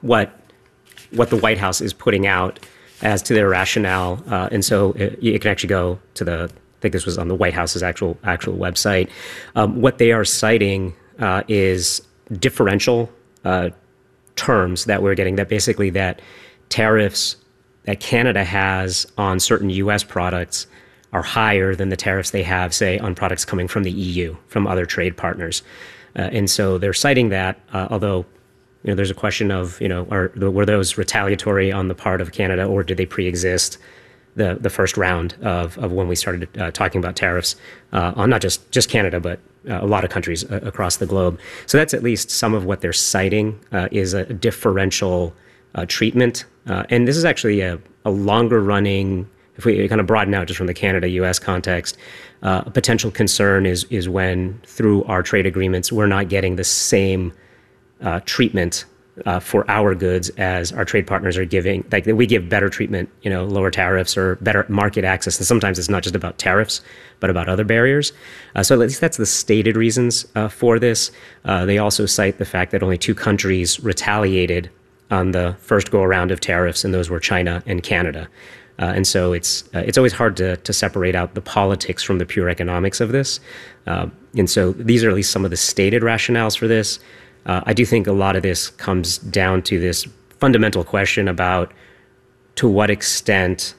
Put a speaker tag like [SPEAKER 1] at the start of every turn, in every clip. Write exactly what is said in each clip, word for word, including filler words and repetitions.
[SPEAKER 1] what what the White House is putting out as to their rationale. Uh, and so it, it can actually go to the, I think this was on the White House's actual actual website. Um, what they are citing uh, is differential uh, terms that we're getting, that basically that tariffs that Canada has on certain U S products are higher than the tariffs they have, say, on products coming from the E U, from other trade partners. Uh, and so they're citing that, uh, although you know, there's a question of, you know, are, were those retaliatory on the part of Canada, or did they pre-exist the, the first round of, of when we started uh, talking about tariffs uh, on not just, just Canada, but uh, a lot of countries uh, across the globe. So that's at least some of what they're citing uh, is a differential uh, treatment. Uh, and this is actually a, a longer running, if we kind of broaden out just from the Canada-U S context, uh, a potential concern is, is when through our trade agreements, we're not getting the same Uh, treatment uh, for our goods as our trade partners are giving. Like we give better treatment, you know, lower tariffs or better market access. And sometimes it's not just about tariffs, but about other barriers. Uh, so at least that's the stated reasons uh, for this. Uh, they also cite the fact that only two countries retaliated on the first go around of tariffs, and those were China and Canada. Uh, and so it's uh, it's always hard to to separate out the politics from the pure economics of this. Uh, and so these are at least some of the stated rationales for this. Uh, I do think a lot of this comes down to this fundamental question about to what extent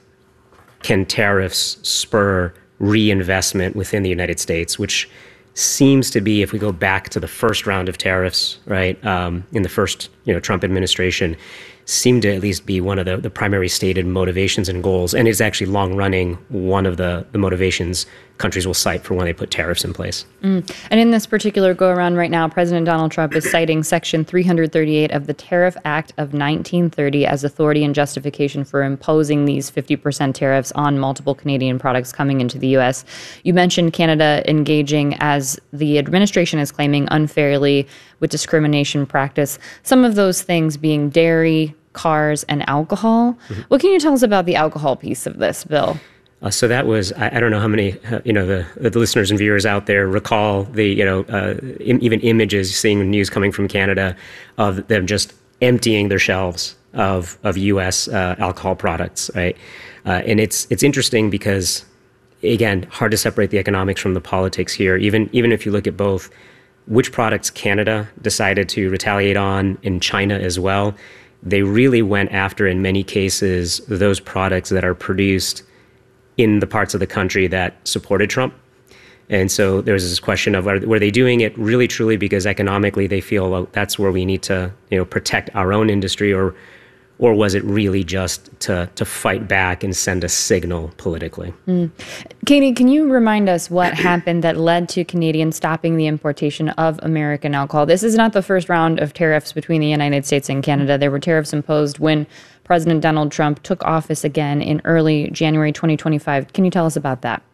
[SPEAKER 1] can tariffs spur reinvestment within the United States, which seems to be, if we go back to the first round of tariffs, right, um, in the first you know Trump administration, seemed to at least be one of the, the primary stated motivations and goals. And it's actually long running one of the, the motivations countries will cite for when they put tariffs in place.
[SPEAKER 2] Mm. And in this particular go around right now, President Donald Trump is citing Section three thirty-eight of the Tariff Act of nineteen thirty as authority and justification for imposing these fifty percent tariffs on multiple Canadian products coming into the U S. You mentioned Canada engaging, as the administration is claiming, unfairly with discrimination practice. Some of those things being dairy, cars, and alcohol. Mm-hmm. What can you tell us about the alcohol piece of this bill?
[SPEAKER 1] Uh, so that was, I, I don't know how many, uh, you know, the, the listeners and viewers out there recall the, you know, uh, im- even images, seeing news coming from Canada of them just emptying their shelves of of U S uh, alcohol products, right? Uh, and it's it's interesting because, again, hard to separate the economics from the politics here. Even even if you look at both, which products Canada decided to retaliate on, in China as well, they really went after, in many cases, those products that are produced in the parts of the country that supported Trump. And so there's this question of, were they doing it really truly because economically they feel, well, that's where we need to, you know, protect our own industry, or or was it really just to to fight back and send a signal politically?
[SPEAKER 2] Mm. Katie, can you remind us what happened that led to Canadians stopping the importation of American alcohol? This is not the first round of tariffs between the United States and Canada. There were tariffs imposed when President Donald Trump took office again in early January twenty twenty-five. Can you tell us about that?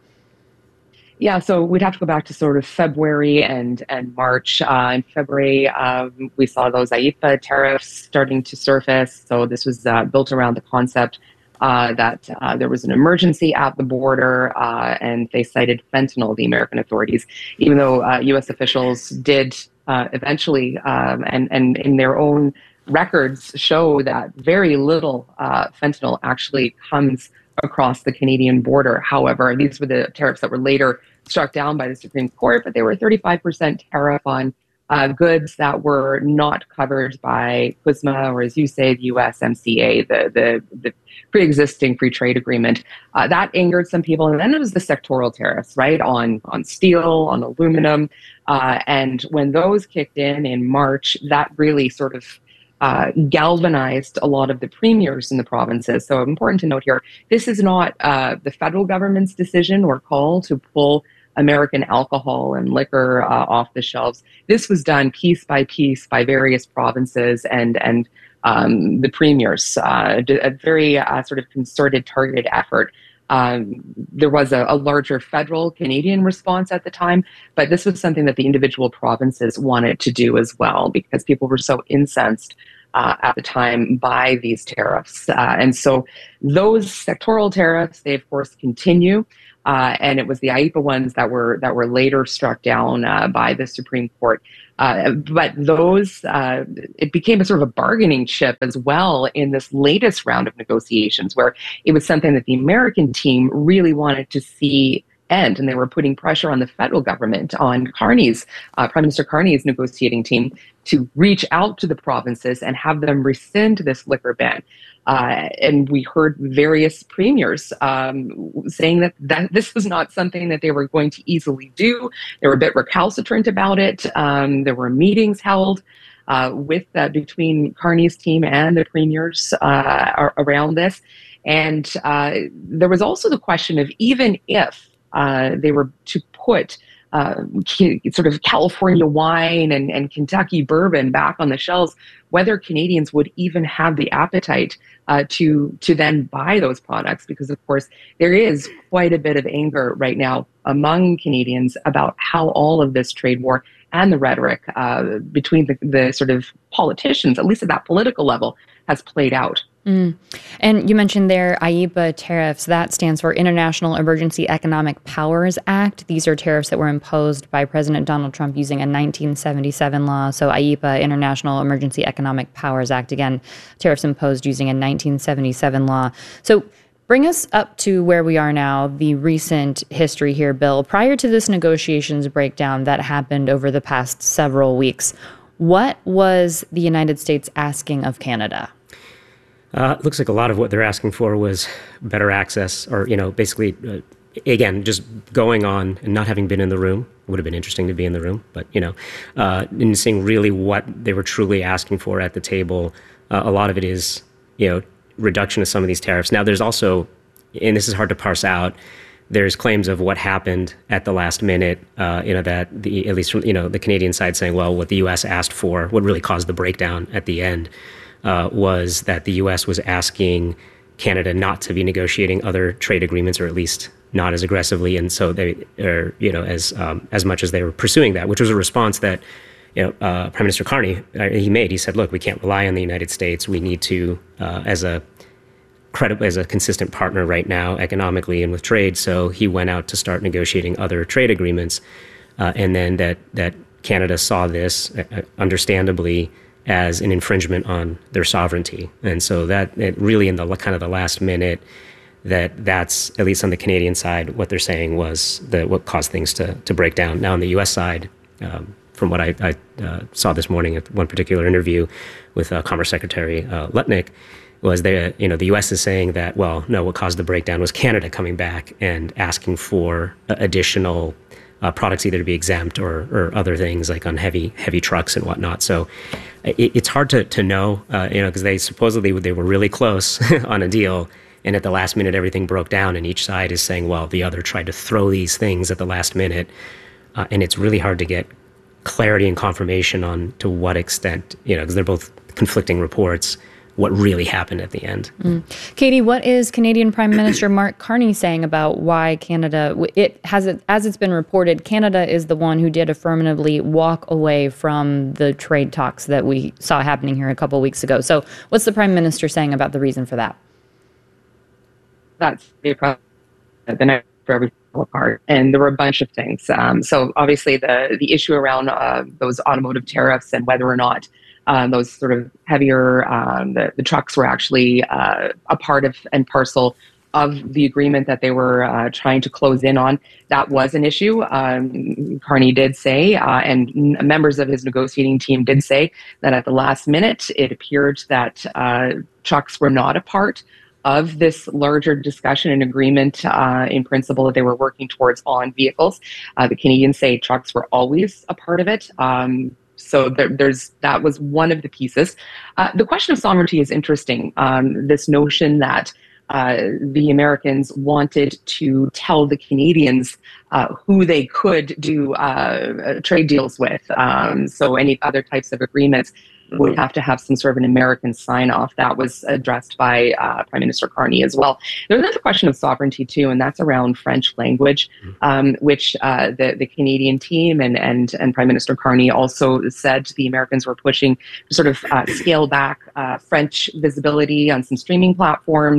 [SPEAKER 3] Yeah, so we'd have to go back to sort of February and, and March. Uh, in February, um, we saw those I E P A tariffs starting to surface. So this was uh, built around the concept uh, that uh, there was an emergency at the border, uh, and they cited fentanyl, the American authorities, even though uh, U S officials did uh, eventually, um, and, and in their own records, show that very little uh, fentanyl actually comes across the Canadian border. However, these were the tariffs that were later struck down by the Supreme Court, but they were a thirty-five percent tariff on uh, goods that were not covered by C U S M A, or as you say, the U S M C A, the, the, the pre-existing free trade agreement. Uh, that angered some people. And then it was the sectoral tariffs, right, on, on steel, on aluminum. Uh, and when those kicked in in March, that really sort of Uh, galvanized a lot of the premiers in the provinces. So important to note here, this is not uh, the federal government's decision or call to pull American alcohol and liquor uh, off the shelves. This was done piece by piece by various provinces and and um, the premiers, uh, a very uh, sort of concerted, targeted effort. Um, there was a, a larger federal Canadian response at the time, but this was something that the individual provinces wanted to do as well, because people were so incensed uh, at the time by these tariffs. Uh, and so those sectoral tariffs, they of course continue. Uh, and it was the I E P A ones that were that were later struck down uh, by the Supreme Court. Uh, but those, uh, it became a sort of a bargaining chip as well in this latest round of negotiations, where it was something that the American team really wanted to see end, and they were putting pressure on the federal government, on Carney's, uh, Prime Minister Carney's negotiating team, to reach out to the provinces and have them rescind this liquor ban. Uh, and we heard various premiers um, saying that, that this was not something that they were going to easily do. They were a bit recalcitrant about it. Um, there were meetings held uh, with uh, between Carney's team and the premiers uh, around this. And uh, there was also the question of, even if uh, they were to put Uh, sort of California wine and, and Kentucky bourbon back on the shelves, whether Canadians would even have the appetite uh, to to then buy those products, because of course there is quite a bit of anger right now among Canadians about how all of this trade war and the rhetoric uh, between the, the sort of politicians, at least at that political level, has played out.
[SPEAKER 2] Mm. And you mentioned there I E P A tariffs. That stands for International Emergency Economic Powers Act. These are tariffs that were imposed by President Donald Trump using a nineteen seventy-seven law. So I E P A, International Emergency Economic Powers Act, again, tariffs imposed using a nineteen seventy-seven law. So bring us up to where we are now, the recent history here, Bill. Prior to this negotiations breakdown that happened over the past several weeks, what was the United States asking of Canada?
[SPEAKER 1] Uh, it looks like a lot of what they're asking for was better access, or, you know, basically, uh, again, just going on and not having been in the room. It would have been interesting to be in the room, but, you know, uh, and seeing really what they were truly asking for at the table. Uh, a lot of it is, you know, reduction of some of these tariffs. Now, there's also, and this is hard to parse out, there's claims of what happened at the last minute, uh, you know, that the, at least from, you know, the Canadian side saying, well, what the U S asked for, what really caused the breakdown at the end, Uh, was that the U S was asking Canada not to be negotiating other trade agreements, or at least not as aggressively, and so they, or you know, as um, as much as they were pursuing that, which was a response that, you know, uh, Prime Minister Carney uh, he made. He said, "Look, we can't rely on the United States. We need to, uh, as a credible, as a consistent partner right now, economically and with trade." So he went out to start negotiating other trade agreements, uh, and then that that Canada saw this, uh, understandably, as an infringement on their sovereignty. And so that it really in the kind of the last minute, that that's, at least on the Canadian side, what they're saying was that what caused things to, to break down. Now on the U S side, um, from what I, I uh, saw this morning at one particular interview with uh, Commerce Secretary uh, Lutnick, was the, you know, the U S is saying that, well, no, what caused the breakdown was Canada coming back and asking for uh, additional Uh, products either to be exempt, or, or other things like on heavy heavy trucks and whatnot. So it, it's hard to to know, uh, you know, because they supposedly they were really close on a deal, and at the last minute everything broke down, and each side is saying, well, the other tried to throw these things at the last minute, uh, and it's really hard to get clarity and confirmation on to what extent, you know, because they're both conflicting reports, what really happened at the end.
[SPEAKER 2] Mm. Katie, what is Canadian Prime Minister Mark Carney saying about why Canada, it has it, as it's been reported, Canada is the one who did affirmatively walk away from the trade talks that we saw happening here a couple of weeks ago. So what's the Prime Minister saying about the reason for that?
[SPEAKER 3] That's the the night for every apart, and there were a bunch of things. Um, so obviously the the issue around uh, those automotive tariffs, and whether or not Um, those sort of heavier, um, the, the trucks were actually uh, a part of and parcel of the agreement that they were uh, trying to close in on. That was an issue. Um, Carney did say, uh, and n- members of his negotiating team did say, that at the last minute, it appeared that uh, trucks were not a part of this larger discussion and agreement uh, in principle that they were working towards on vehicles. Uh, the Canadians say trucks were always a part of it. Um, So there, there's that was one of the pieces. Uh, the question of sovereignty is interesting. Um, this notion that uh, the Americans wanted to tell the Canadians uh, who they could do uh, trade deals with. Um, so any other types of agreements would have to have some sort of an American sign-off. That was addressed by uh, Prime Minister Carney as well. There's another question of sovereignty too, and that's around French language, um, which uh, the, the Canadian team and, and, and Prime Minister Carney also said the Americans were pushing to sort of uh, scale back uh, French visibility on some streaming platforms.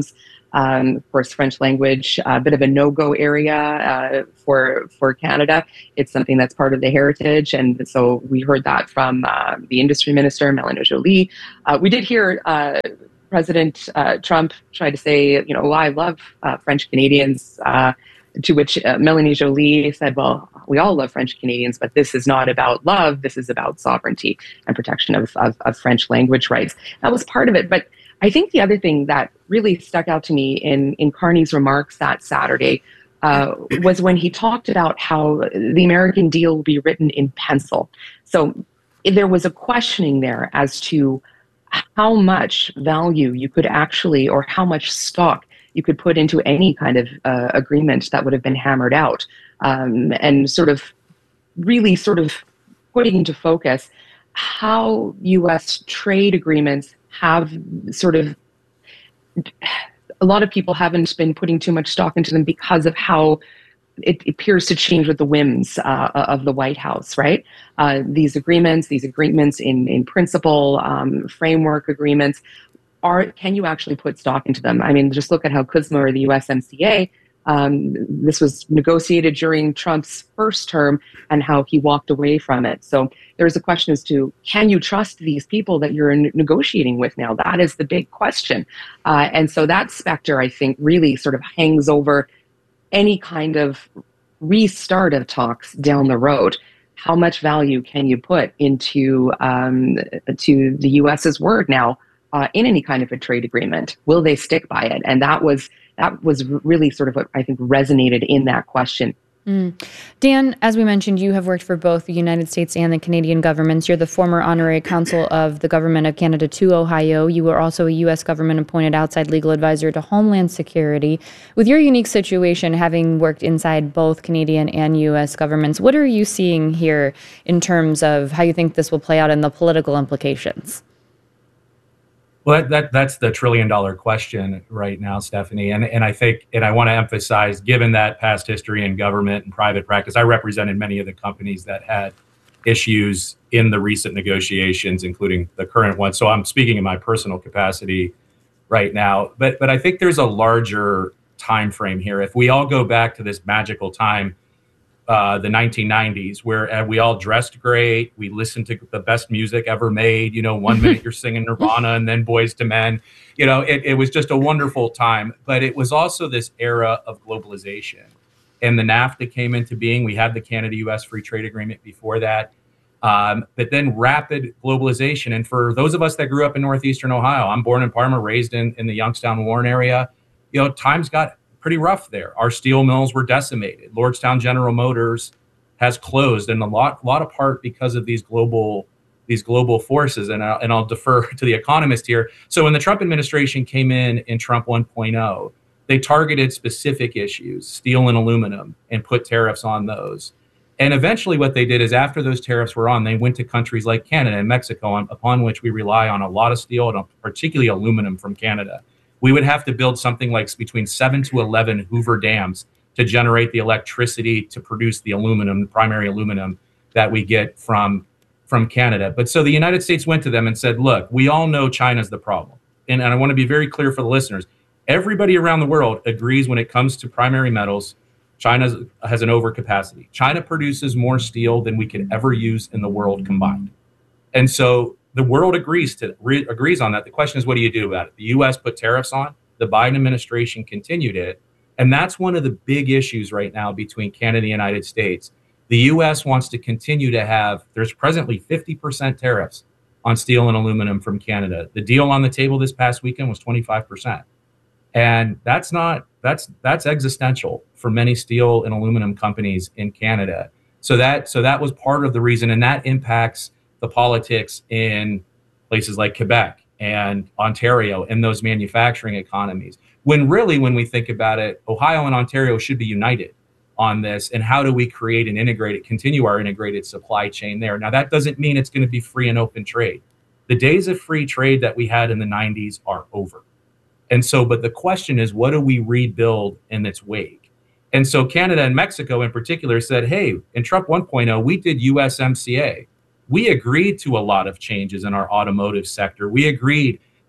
[SPEAKER 3] Um, of course, French language, a bit of a no-go area uh, for for Canada. It's something that's part of the heritage, and so we heard that from uh, the industry minister, Mélanie Joly. Uh, we did hear uh, President uh, Trump try to say, you know, oh, I love uh, French Canadians, uh, to which uh, Mélanie Joly said, well, we all love French Canadians, but this is not about love. This is about sovereignty and protection of, of, of French language rights. That was part of it, but I think the other thing that really stuck out to me in, in Carney's remarks that Saturday uh, was when he talked about how the American deal will be written in pencil. So there was a questioning there as to how much value you could actually, or how much stock you could put into any kind of uh, agreement that would have been hammered out, um, and sort of really sort of putting into focus how U S trade agreements have sort of, a lot of people haven't been putting too much stock into them because of how it appears to change with the whims uh, of the White House, right? Uh, these agreements, these agreements in, in principle, um, framework agreements, are, can you actually put stock into them? I mean, just look at how C U S M A or the U S M C A, um, this was negotiated during Trump's first term and how he walked away from it. So there's a question as to, can you trust these people that you're negotiating with now? That is the big question. Uh, and so that specter, I think, really sort of hangs over any kind of restart of talks down the road. How much value can you put into um, to the U S's word now uh, in any kind of a trade agreement? Will they stick by it? And that was that was really sort of what I think resonated in that question.
[SPEAKER 2] Mm. Dan, as we mentioned, you have worked for both the United States and the Canadian governments. You're the former honorary consul of the Government of Canada to Ohio. You were also a U S government-appointed outside legal advisor to Homeland Security. With your unique situation, having worked inside both Canadian and U S governments, what are you seeing here in terms of how you think this will play out and the political implications?
[SPEAKER 4] Well, that, that that's the trillion dollar question right now, Stephanie. And and I think, and I want to emphasize, given that past history in government and private practice, I represented many of the companies that had issues in the recent negotiations, including the current one. So I'm speaking in my personal capacity right now. But but I think there's a larger time frame here. If we all go back to this magical time, Uh, the nineteen nineties, where uh, we all dressed great, we listened to the best music ever made. You know, one minute you're singing Nirvana and then Boyz two Men. You know, it, it was just a wonderful time. But it was also this era of globalization. And the NAFTA came into being. We had the Canada-U S Free Trade Agreement before that. Um, but then rapid globalization. And for those of us that grew up in northeastern Ohio, I'm born in Parma, raised in, in the Youngstown, Warren area, you know, times got pretty rough there. Our steel mills were decimated. Lordstown General Motors has closed, and a lot, lot of part because of these global, these global forces. And I'll, and I'll defer to the economist here. So when the Trump administration came in in Trump one point oh, they targeted specific issues, steel and aluminum, and put tariffs on those. And eventually, what they did is, after those tariffs were on, they went to countries like Canada and Mexico, on, upon which we rely on a lot of steel and particularly aluminum from Canada. We would have to build something like between seven to eleven Hoover dams to generate the electricity to produce the aluminum, the primary aluminum that we get from, from Canada. But so the United States went to them and said, look, we all know China's the problem. And, and I want to be very clear for the listeners. Everybody around the world agrees when it comes to primary metals, China has an overcapacity. China produces more steel than we could ever use in the world combined. And so the world agrees to re, agrees on that. The question is, what do you do about it? The U S put tariffs on. The Biden administration continued it. And that's one of the big issues right now between Canada and the United States. The U S wants to continue to have, there's presently fifty percent tariffs on steel and aluminum from Canada. The deal on the table this past weekend was twenty-five percent. And that's not, that's that's existential for many steel and aluminum companies in Canada. So that so that was part of the reason, and that impacts the politics in places like Quebec and Ontario and those manufacturing economies. When really, when we think about it, Ohio and Ontario should be united on this. And how do we create an integrated, continue our integrated supply chain there? Now, that doesn't mean it's going to be free and open trade. The days of free trade that we had in the nineties are over. And so, but the question is, what do we rebuild in its wake? And so Canada and Mexico in particular said, hey, in Trump one point oh, we did U S M C A. We agreed to a lot of changes in our automotive sector. We agreed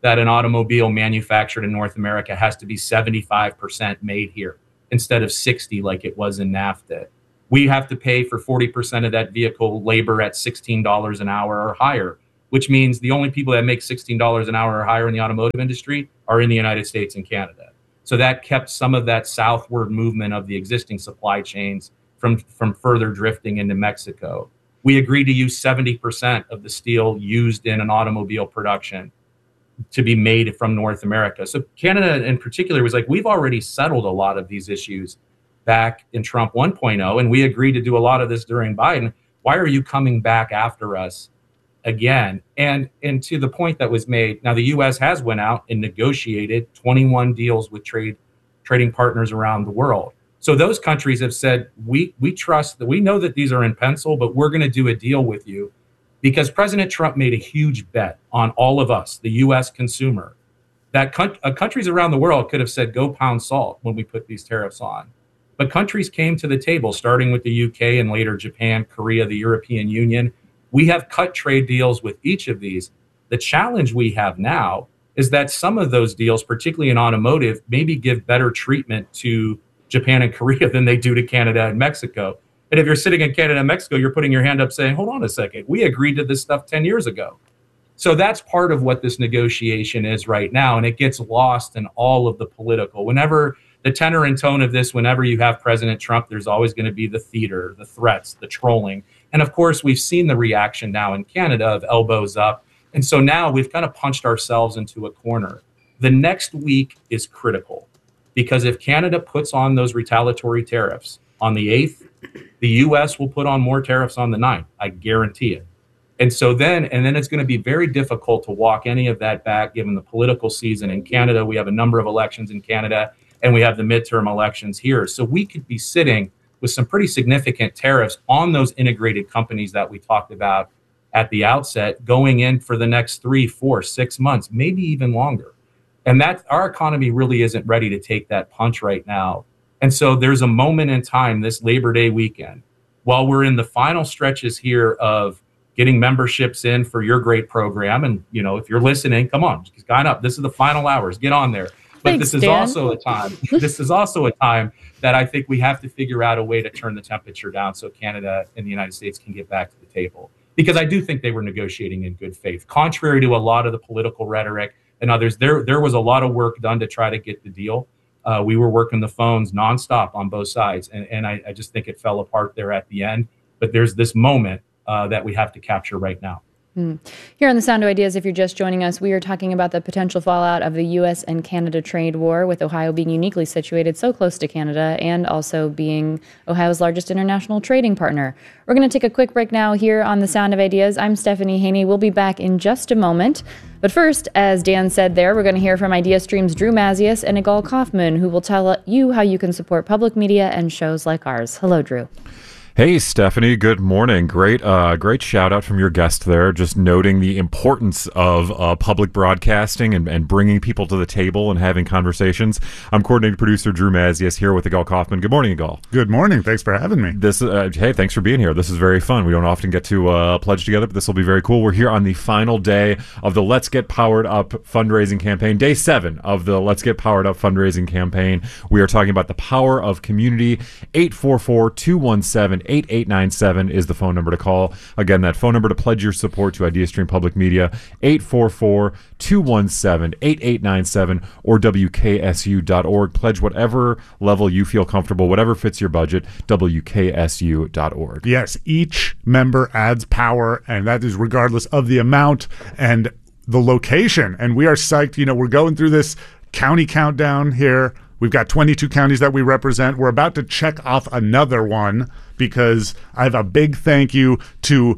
[SPEAKER 4] that an automobile manufactured in North America has to be seventy-five percent made here instead of sixty like it was in NAFTA. We have to pay for forty percent of that vehicle labor at sixteen dollars an hour or higher, which means the only people that make sixteen dollars an hour or higher in the automotive industry are in the United States and Canada. So that kept some of that southward movement of the existing supply chains from, from further drifting into Mexico. We agreed to use seventy percent of the steel used in an automobile production to be made from North America. So Canada in particular was like, we've already settled a lot of these issues back in Trump one point oh, and we agreed to do a lot of this during Biden. Why are you coming back after us again? And and to the point that was made, now the U S has went out and negotiated twenty-one deals with trade trading partners around the world. So those countries have said, we we trust that we know that these are in pencil, but we're going to do a deal with you because President Trump made a huge bet on all of us, the U S consumer, that con- uh, countries around the world could have said, go pound salt when we put these tariffs on. But countries came to the table, starting with the U K and later Japan, Korea, the European Union. We have cut trade deals with each of these. The challenge we have now is that some of those deals, particularly in automotive, maybe give better treatment to Japan and Korea than they do to Canada and Mexico. And if you're sitting in Canada and Mexico, you're putting your hand up saying, hold on a second, we agreed to this stuff ten years ago. So that's part of what this negotiation is right now. And it gets lost in all of the political. Whenever the tenor and tone of this, whenever you have President Trump, there's always going to be the theater, the threats, the trolling. And of course, we've seen the reaction now in Canada of elbows up. And so now we've kind of punched ourselves into a corner. The next week is critical because if Canada puts on those retaliatory tariffs on the eighth, the U S will put on more tariffs on the ninth. I guarantee it. And so then, and then it's going to be very difficult to walk any of that back given the political season in Canada. We have a number of elections in Canada and we have the midterm elections here. So we could be sitting with some pretty significant tariffs on those integrated companies that we talked about at the outset going in for the next three, four, six months, maybe even longer. And that our economy really isn't ready to take that punch right now. And so there's a moment in time this Labor Day weekend, while we're in the final stretches here of getting memberships in for your great program. And, you know, if you're listening, come on, sign up. This is the final hours. Get on there. But
[SPEAKER 2] Thanks,
[SPEAKER 4] this is
[SPEAKER 2] Dan.
[SPEAKER 4] also a time, this is also a time that I think we have to figure out a way to turn the temperature down so Canada and the United States can get back to the table. Because I do think they were negotiating in good faith. Contrary to a lot of the political rhetoric and others, there, there was a lot of work done to try to get the deal. Uh, we were working the phones nonstop on both sides. And, and I, I just think it fell apart there at the end. But there's this moment uh, that we have to capture right now.
[SPEAKER 2] Mm. Here on The Sound of Ideas, if you're just joining us, we are talking about the potential fallout of the U S and Canada trade war, with Ohio being uniquely situated so close to Canada and also being Ohio's largest international trading partner. We're going to take a quick break now here on The Sound of Ideas. I'm Stephanie Haney. We'll be back in just a moment. But first, as Dan said there, we're going to hear from IdeaStream's Drew Mazius and Igal Kaufman, who will tell you how you can support public media and shows like ours. Hello, Drew.
[SPEAKER 5] Hey, Stephanie. Good morning. Great, uh, great shout out from your guest there. Just noting the importance of uh, public broadcasting and, and bringing people to the table and having conversations. I'm coordinating producer Drew Mazius here with Igal Kaufman. Good morning, Igal.
[SPEAKER 6] Good morning. Thanks for having me.
[SPEAKER 5] This, uh, hey, thanks for being here. This is very fun. We don't often get to uh, pledge together, but this will be very cool. We're here on the final day of the Let's Get Powered Up fundraising campaign, day seven of the Let's Get Powered Up fundraising campaign. We are talking about the power of community. eight four four, two one seven, eight eight nine seven is the phone number to call. Again, that phone number to pledge your support to IdeaStream Public Media, eight four four, two one seven, eight eight nine seven or W K S U dot org. Pledge whatever level you feel comfortable, whatever fits your budget, W K S U dot org.
[SPEAKER 6] Yes, each member adds power, and that is regardless of the amount and the location. And we are psyched. You know, we're going through this county countdown here. We've got twenty-two counties that we represent. We're about to check off another one because I have a big thank you to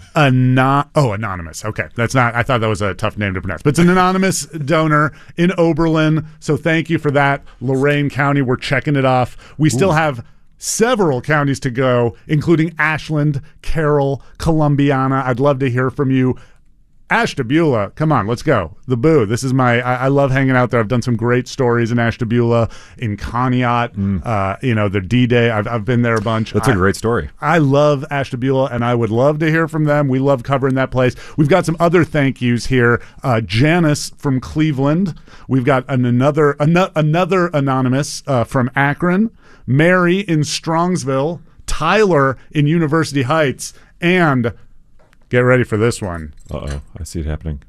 [SPEAKER 6] Anon- oh, Anonymous. Okay, that's not, I thought that was a tough name to pronounce, but it's an anonymous donor in Oberlin. So thank you for that. Lorain County, we're checking it off. We still Ooh. have several counties to go, including Ashland, Carroll, Columbiana. I'd love to hear from you. Ashtabula, come on, let's go. The Boo. This is my, I, I love hanging out there. I've done some great stories in Ashtabula, in Conneaut, mm. uh, you know, the D-Day. I've, I've been there a bunch.
[SPEAKER 5] That's a
[SPEAKER 6] I,
[SPEAKER 5] great story.
[SPEAKER 6] I love Ashtabula, and I would love to hear from them. We love covering that place. We've got some other thank yous here. Uh, Janice from Cleveland. We've got an, another an, another anonymous uh, from Akron. Mary in Strongsville. Tyler in University Heights. And get ready for this one.
[SPEAKER 5] Uh-oh, I see it happening.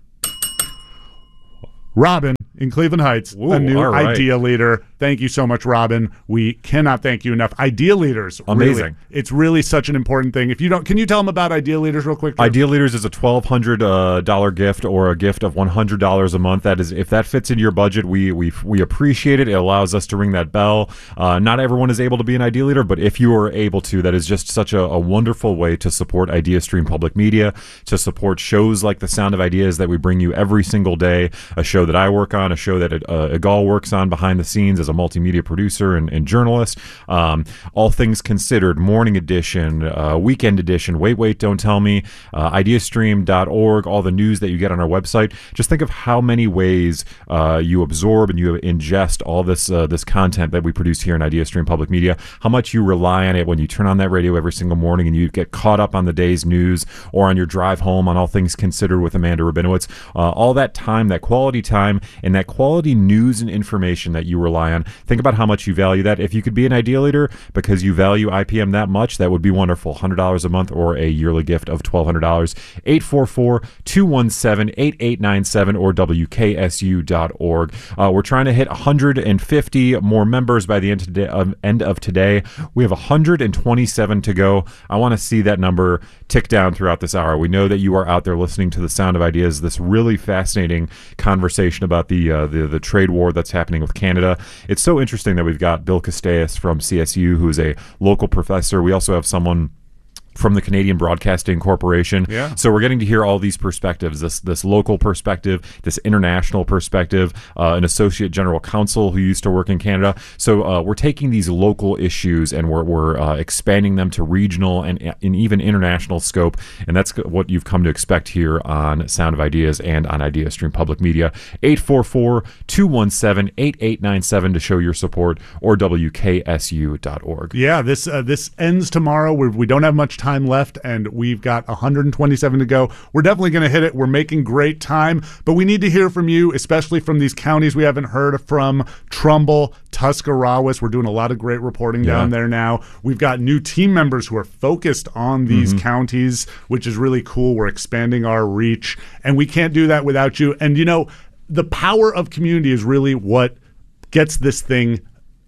[SPEAKER 6] Robin in Cleveland Heights,
[SPEAKER 5] Ooh,
[SPEAKER 6] a new
[SPEAKER 5] right.
[SPEAKER 6] IDEA leader. Thank you so much, Robin. We cannot thank you enough. IDEA leaders,
[SPEAKER 5] amazing.
[SPEAKER 6] Really, it's really such an important thing. If you don't, can you tell them about IDEA leaders real quick? Jeff?
[SPEAKER 5] IDEA leaders is a twelve hundred dollar uh, gift or a gift of one hundred dollars a month. That is, if that fits into your budget, we we we appreciate it. It allows us to ring that bell. Uh, not everyone is able to be an IDEA leader, but if you are able to, that is just such a, a wonderful way to support Idea Stream Public Media, to support shows like The Sound of Ideas that we bring you every single day. A show that I work on, a show that uh, Igal works on behind the scenes as a multimedia producer and, and journalist. Um, All Things Considered, Morning Edition, uh, Weekend Edition, Wait, Wait, Don't Tell Me, uh, idea stream dot org, all the news that you get on our website. Just think of how many ways uh, you absorb and you ingest all this uh, this content that we produce here in Idea Stream Public Media, how much you rely on it when you turn on that radio every single morning and you get caught up on the day's news, or on your drive home on All Things Considered with Amanda Rabinowitz. Uh, all that time, that quality time, and that quality news and information that you rely on. Think about how much you value that. If you could be an IDEA leader because you value I P M that much, that would be wonderful. one hundred dollars a month or a yearly gift of twelve hundred dollars. eight four four, two one seven, eight eight nine seven or W K S U dot org. Uh, we're trying to hit one hundred fifty more members by the end, today, uh, end of today. We have one hundred twenty-seven to go. I want to see that number tick down throughout this hour. We know that you are out there listening to The Sound of Ideas, this really fascinating conversation about the uh, the, the trade war that's happening with Canada. It's so interesting that we've got Bill Castellas from C S U, who is a local professor. We also have someone from the Canadian Broadcasting Corporation.
[SPEAKER 6] Yeah.
[SPEAKER 5] So we're getting to hear all these perspectives, this this local perspective, this international perspective, uh, an associate general counsel who used to work in Canada. So uh, we're taking these local issues and we're, we're uh, expanding them to regional and, and even international scope. And that's what you've come to expect here on Sound of Ideas and on Idea Stream Public Media. eight four four, two one seven, eight eight nine seven to show your support, or W K S U dot org.
[SPEAKER 6] Yeah, this uh, this ends tomorrow. We're, we don't have much time left, and we've got one hundred twenty-seven to go. We're definitely going to hit it. We're making great time, but we need to hear from you, especially from these counties we haven't heard from. Trumbull, Tuscarawas. We're doing a lot of great reporting
[SPEAKER 5] Yeah.
[SPEAKER 6] down there now. We've got new team members who are focused on these
[SPEAKER 5] Mm-hmm.
[SPEAKER 6] counties, which is really cool. We're expanding our reach, and we can't do that without you. And, you know, the power of community is really what gets this thing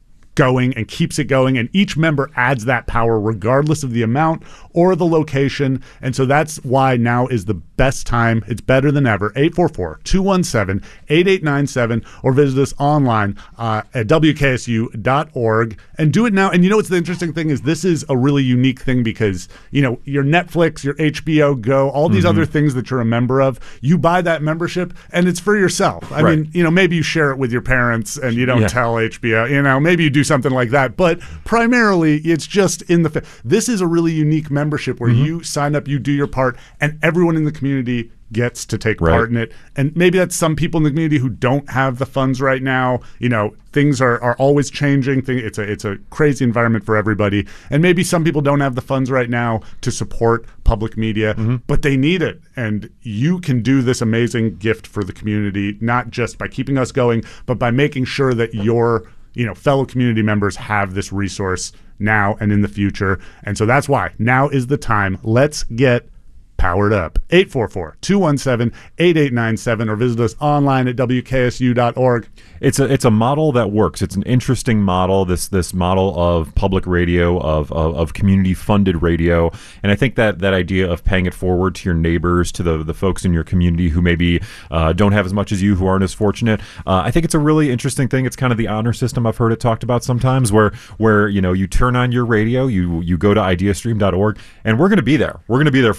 [SPEAKER 6] going and keeps it going, and each member adds that power regardless of the amount or the location. And so that's why now is the best time. It's better than ever. eight four four, two one seven, eight eight nine seven or visit us online uh, at W K S U dot org and do it now. And you know what's the interesting thing is this is a really unique thing because, you know, your Netflix, your H B O Go, all these
[SPEAKER 5] Mm-hmm.
[SPEAKER 6] other things that you're a member of, you buy that membership and it's for yourself. I
[SPEAKER 5] Right.
[SPEAKER 6] mean, you know, maybe you share it with your parents and you don't
[SPEAKER 5] Yeah.
[SPEAKER 6] tell H B O, you know, maybe you do something like that, but primarily it's just in the, fa- this is a really unique membership where
[SPEAKER 5] Mm-hmm.
[SPEAKER 6] you sign up, you do your part, and everyone in the community gets to take
[SPEAKER 5] Right.
[SPEAKER 6] part in it. And maybe that's some people in the community who don't have the funds right now. You know, things are, are always changing. Thing It's a, it's a crazy environment for everybody. And maybe some people don't have the funds right now to support public media,
[SPEAKER 5] Mm-hmm.
[SPEAKER 6] but they need it. And you can do this amazing gift for the community, not just by keeping us going, but by making sure that your, you know, fellow community members have this resource now and in the future. And so that's why now is the time. Let's get powered up. eight four four, two one seven, eight eight nine seven or visit us online at W K S U dot org.
[SPEAKER 5] It's a it's a model that works. It's an interesting model. This this model of public radio, of of, of community funded radio, and I think that that idea of paying it forward to your neighbors, to the the folks in your community who maybe uh, don't have as much as you, who aren't as fortunate. Uh, I think it's a really interesting thing. It's kind of the honor system. I've heard it talked about sometimes, where where you know you turn on your radio, you you go to idea stream dot org, and we're going to be there. We're going to be there for you. You know,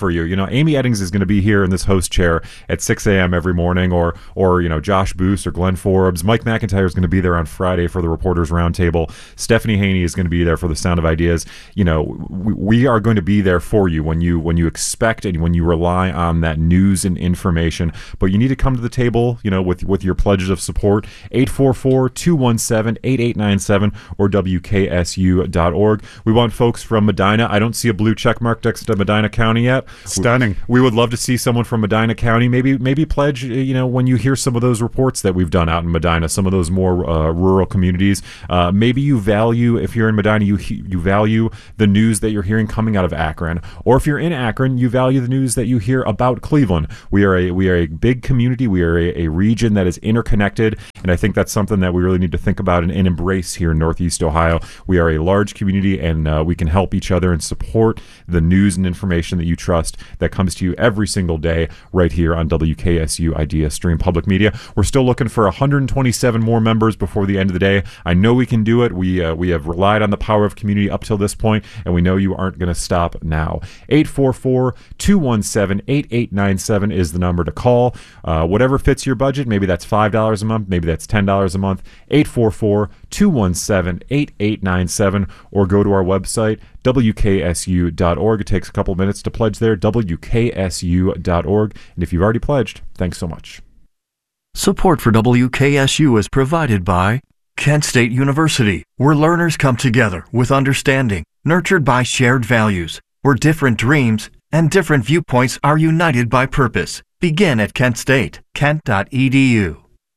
[SPEAKER 5] Amy Eddings is going to be here in this host chair at six a.m. every morning, or, or you know, Josh Boos or Glenn Forbes. Mike McIntyre is going to be there on Friday for the Reporters Roundtable. Stephanie Haney is going to be there for the Sound of Ideas. You know, we, we are going to be there for you when you when you expect and when you rely on that news and information. But you need to come to the table, you know, with with your pledges of support. eight four four, two one seven, eight eight nine seven or W K S U dot org. We want folks from Medina. I don't see a blue check mark next to Medina County yet.
[SPEAKER 6] Stunning.
[SPEAKER 5] We, we would love to see someone from Medina County. Maybe maybe pledge, you know, when you hear some of those reports that we've done out in Medina, some of those more uh, rural communities. Uh, maybe you value, if you're in Medina, you you value the news that you're hearing coming out of Akron. Or if you're in Akron, you value the news that you hear about Cleveland. We are a we are a big community. We are a, a region that is interconnected, and I think that's something that we really need to think about and, and embrace here in Northeast Ohio. We are a large community, and uh, we can help each other and support the news and information that you trust that comes to you every single day right here on W K S U Idea Stream Public Media. We're still looking for one hundred twenty-seven more members before the end of the day. I know we can do it. We uh, we have relied on the power of community up till this point, and we know you aren't going to stop now. eight four four, two one seven, eight eight nine seven is the number to call. Uh, whatever fits your budget, maybe that's five dollars a month, maybe that's ten dollars a month. eight four four, two one seven, eight eight nine seven, or go to our website, W K S U dot org. It takes a couple minutes to pledge there, W K S U dot org. And if you've already pledged, thanks so much.
[SPEAKER 7] Support for W K S U is provided by Kent State University, where learners come together with understanding, nurtured by shared values, where different dreams and different viewpoints are united by purpose. Begin at Kent State, kent dot e d u.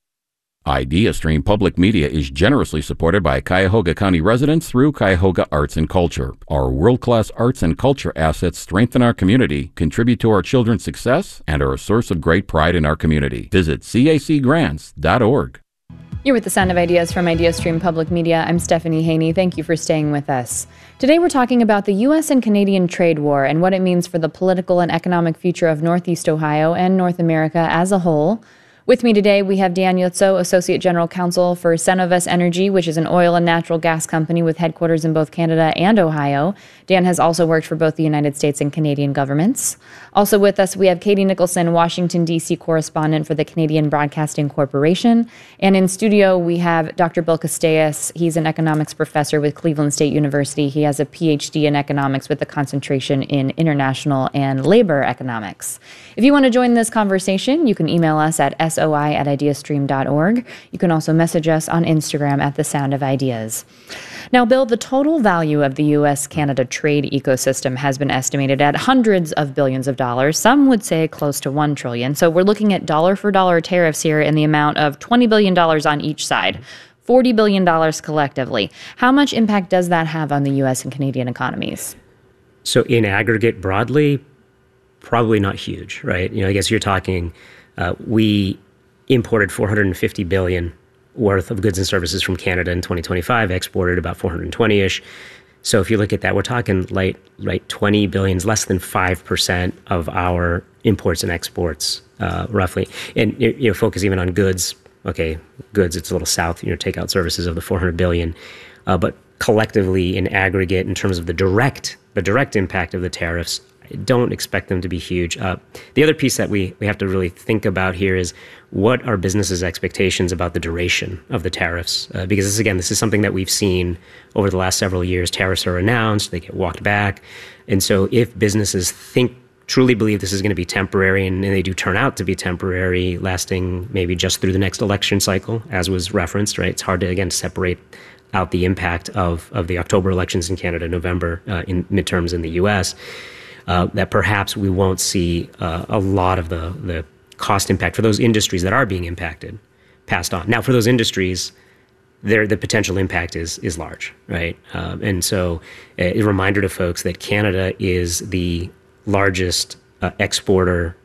[SPEAKER 8] IdeaStream Public Media is generously supported by Cuyahoga County residents through Cuyahoga Arts and Culture. Our world-class arts and culture assets strengthen our community, contribute to our children's success, and are a source of great pride in our community. Visit C A C grants dot org.
[SPEAKER 2] You're with the Sound of Ideas from IdeaStream Public Media. I'm Stephanie Haney. Thank you for staying with us. Today we're talking about the U S and Canadian trade war and what it means for the political and economic future of Northeast Ohio and North America as a whole. With me today, we have Dan Yotso, Associate General Counsel for Cenovus Energy, which is an oil and natural gas company with headquarters in both Canada and Ohio. Dan has also worked for both the United States and Canadian governments. Also with us, we have Katie Nicholson, Washington, D C correspondent for the Canadian Broadcasting Corporation. And in studio, we have Doctor Bill Castellas. He's an economics professor with Cleveland State University. He has a P H D in economics with a concentration in international and labor economics. If you want to join this conversation, you can email us at soi at ideastream dot org. You can also message us on Instagram at The Sound of Ideas. Now, Bill, the total value of the U S Canada trade ecosystem has been estimated at hundreds of billions of dollars. Some would say close to one trillion dollars. So we're looking at dollar for dollar tariffs here in the amount of twenty billion dollars on each side, forty billion dollars collectively. How much impact does that have on the U S and Canadian economies?
[SPEAKER 1] So in aggregate, broadly, probably not huge, right? You know, I guess you're talking, uh, we imported four hundred fifty billion dollars worth of goods and services from Canada in twenty twenty-five, exported about four hundred twenty-ish. So if you look at that, we're talking like, right, twenty billion is less than five percent of our imports and exports, uh, roughly. And, you know, focus even on goods. Okay, goods, it's a little south, you know, takeout services of the four hundred billion. Uh, but collectively, in aggregate, in terms of the direct, the direct impact of the tariffs, I don't expect them to be huge. Uh, the other piece that we, we have to really think about here is what are businesses' expectations about the duration of the tariffs? Uh, because this, again, this is something that we've seen over the last several years. Tariffs are announced, they get walked back. And so if businesses think, truly believe this is going to be temporary, and, and they do turn out to be temporary, lasting maybe just through the next election cycle, as was referenced, right? It's hard to, again, separate out the impact of, of the October elections in Canada, November uh, in midterms in the U S, Uh, that perhaps we won't see uh, a lot of the, the cost impact for those industries that are being impacted passed on. Now, for those industries, there the potential impact is is large, right? Um, and so a reminder to folks that Canada is the largest uh, exporter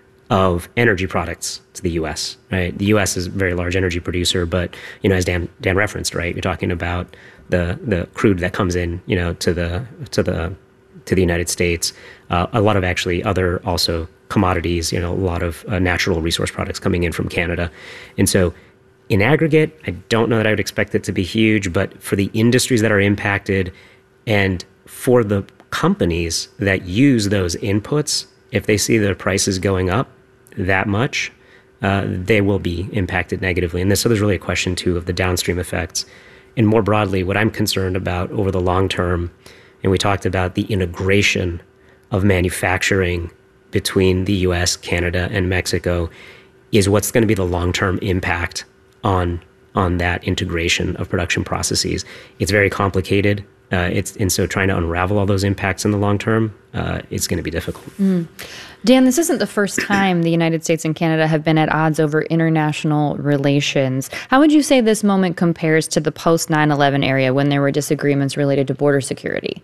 [SPEAKER 1] of energy products to the U S, right? The U S is a very large energy producer, but, you know, as Dan Dan referenced, right, you're talking about the the crude that comes in, you know, to the to the to the United States, uh, a lot of actually other also commodities, you know, a lot of uh, natural resource products coming in from Canada. And so in aggregate, I don't know that I would expect it to be huge, but for the industries that are impacted and for the companies that use those inputs, if they see their prices going up that much, uh, they will be impacted negatively. And this, so there's really a question, too, of the downstream effects. And more broadly, what I'm concerned about over the long term, and we talked about the integration of manufacturing between the U S, Canada, and Mexico, is what's going to be the long-term impact on on that integration of production processes. It's very complicated. Uh, it's and so trying to unravel all those impacts in the long term, uh, it's going to be difficult.
[SPEAKER 2] Mm. Dan, this isn't the first time the United States and Canada have been at odds over international relations. How would you say this moment compares to the post nine eleven era when there were disagreements related to border security?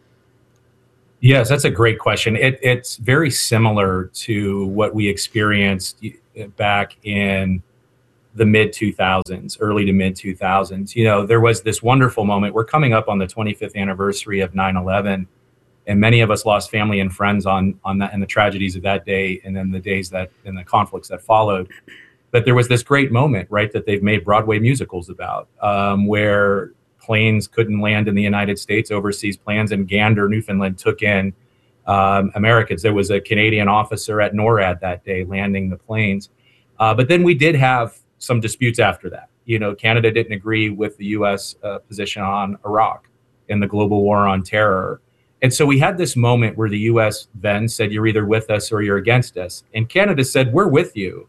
[SPEAKER 4] Yes, that's a great question. It, it's very similar to what we experienced back in the mid two thousands, early to mid two thousands. You know, there was this wonderful moment. We're coming up on the twenty-fifth anniversary of nine eleven, and many of us lost family and friends on on that and the tragedies of that day, and then the days that and the conflicts that followed. But there was this great moment, right, that they've made Broadway musicals about, um, where planes couldn't land in the United States, overseas planes, and Gander, Newfoundland, took in um, Americans. There was a Canadian officer at NORAD that day landing the planes. Uh, but then we did have some disputes after that. You know, Canada didn't agree with the U S uh, position on Iraq in the global war on terror. And so we had this moment where the U S then said, you're either with us or you're against us. And Canada said, we're with you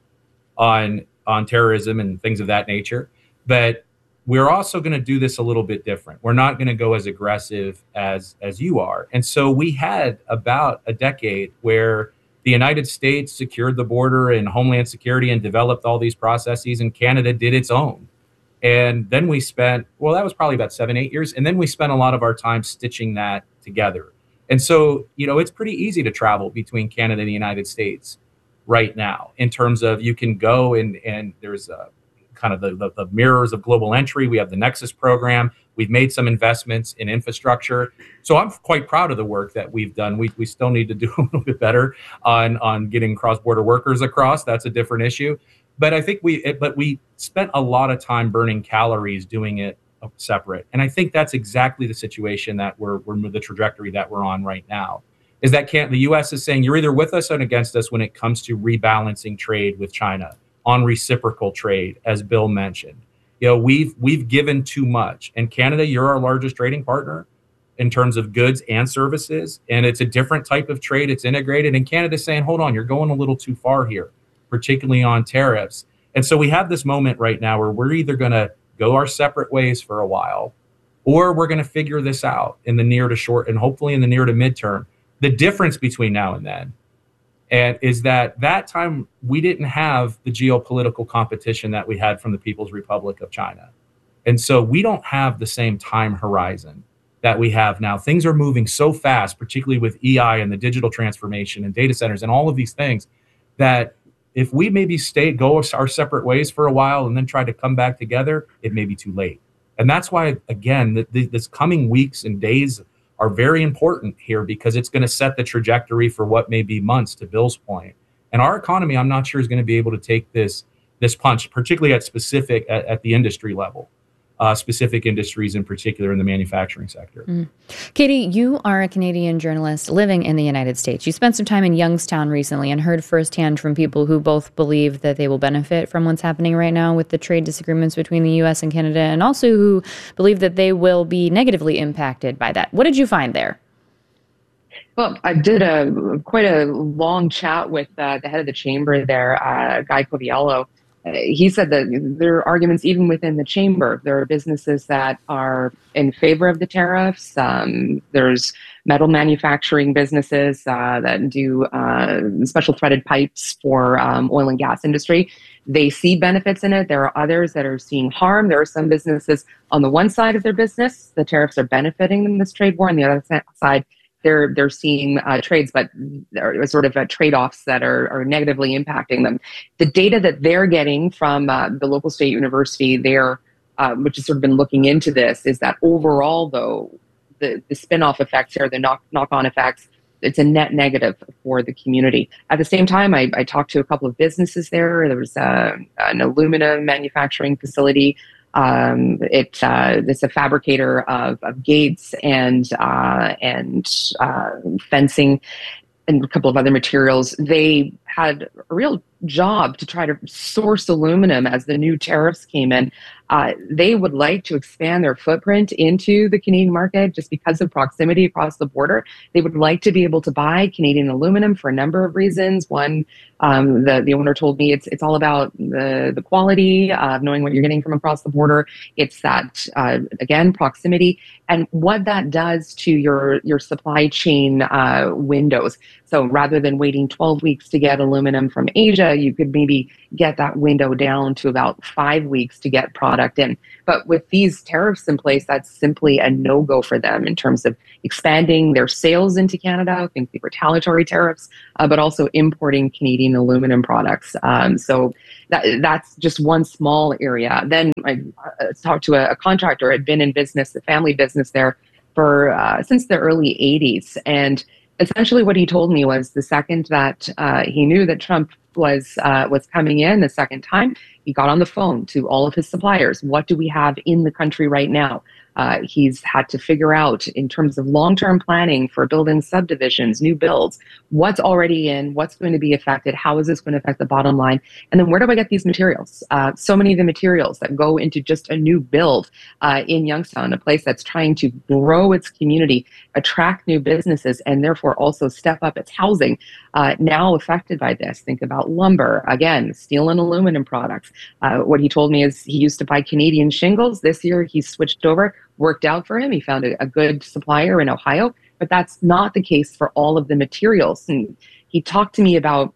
[SPEAKER 4] on, on terrorism and things of that nature. But we're also going to do this a little bit different. We're not going to go as aggressive as, as you are. And so we had about a decade where the United States secured the border and Homeland Security and developed all these processes, and Canada did its own. And then we spent, well, that was probably about seven, eight years. And then we spent a lot of our time stitching that together. And so, you know, it's pretty easy to travel between Canada and the United States right now in terms of you can go and, and there's a, kind of the, the, the mirrors of global entry. We have the Nexus program. We've made some investments in infrastructure. So I'm quite proud of the work that we've done. We we still need to do a little bit better on, on getting cross-border workers across. That's a different issue. But I think we it, but we spent a lot of time burning calories doing it separate. And I think that's exactly the situation that we're, we're the trajectory that we're on right now. Is that can't, the U S is saying you're either with us or against us when it comes to rebalancing trade with China, on reciprocal trade, as Bill mentioned. You know, we've we've given too much. And Canada, you're our largest trading partner in terms of goods and services. And it's a different type of trade. It's integrated. And Canada's saying, hold on, you're going a little too far here, particularly on tariffs. And so we have this moment right now where we're either going to go our separate ways for a while, or we're going to figure this out in the near to short and hopefully in the near to midterm. The difference between now and then And is that that time we didn't have the geopolitical competition that we had from the People's Republic of China. And so we don't have the same time horizon that we have now. Things are moving so fast, particularly with E I and the digital transformation and data centers and all of these things, that if we maybe stay, go our separate ways for a while and then try to come back together, it may be too late. And that's why, again, the, the, this coming weeks and days are very important here, because it's going to set the trajectory for what may be months, to Bill's point. And our economy, I'm not sure, is going to be able to take this this punch, particularly at specific at, at the industry level, uh, specific industries in particular in the manufacturing sector.
[SPEAKER 2] Mm. Katie, you are a Canadian journalist living in the United States. You spent some time in Youngstown recently and heard firsthand from people who both believe that they will benefit from what's happening right now with the trade disagreements between the U S and Canada, and also who believe that they will be negatively impacted by that. What did you find there?
[SPEAKER 3] Well, I did a quite a long chat with uh, the head of the chamber there, uh, Guy Coviello. Uh, he said that there are arguments even within the chamber. There are businesses that are in favor of the tariffs. Um, there's metal manufacturing businesses uh, that do uh, special threaded pipes for um, oil and gas industry. They see benefits in it. There are others that are seeing harm. There are some businesses on the one side of their business, the tariffs are benefiting them in this trade war. On the other side, They're they're seeing uh, trades, but there are sort of uh, trade-offs that are, are negatively impacting them. The data that they're getting from uh, the local state university there, uh, which has sort of been looking into this, is that overall, though, the, the spin-off effects here, the knock, knock-on effects, it's a net negative for the community. At the same time, I, I talked to a couple of businesses there. There was uh, an aluminum manufacturing facility. Um, it, uh, it's a fabricator of, of gates and uh, and uh, fencing. and a couple of other materials, they had a real job to try to source aluminum as the new tariffs came in. Uh, they would like to expand their footprint into the Canadian market just because of proximity across the border. They would like to be able to buy Canadian aluminum for a number of reasons. One, um, the, the owner told me it's it's all about the, the quality of knowing what you're getting from across the border. It's that, uh, again, proximity and what that does to your, your supply chain uh, windows. So rather than waiting twelve weeks to get aluminum from Asia, you could maybe get that window down to about five weeks to get product in. But with these tariffs in place, that's simply a no-go for them in terms of expanding their sales into Canada. I think the retaliatory tariffs, uh, but also importing Canadian aluminum products. Um, so that, that's just one small area. Then I uh, talked to a, a contractor who had been in business, a family business there for uh, since the early eighties. And essentially what he told me was the second that uh, he knew that Trump was uh, was coming in the second time, he got on the phone to all of his suppliers. What do we have in the country right now? Uh, he's had to figure out in terms of long-term planning for building subdivisions, new builds, what's already in, what's going to be affected, how is this going to affect the bottom line, and then where do I get these materials? Uh, so many of the materials that go into just a new build uh, in Youngstown, a place that's trying to grow its community, attract new businesses, and therefore also step up its housing, uh, now affected by this. Think about lumber, again, steel and aluminum products. Uh, what he told me is he used to buy Canadian shingles. This year he switched over. Worked out for him. He found a, a good supplier in Ohio, but that's not the case for all of the materials. And he talked to me about,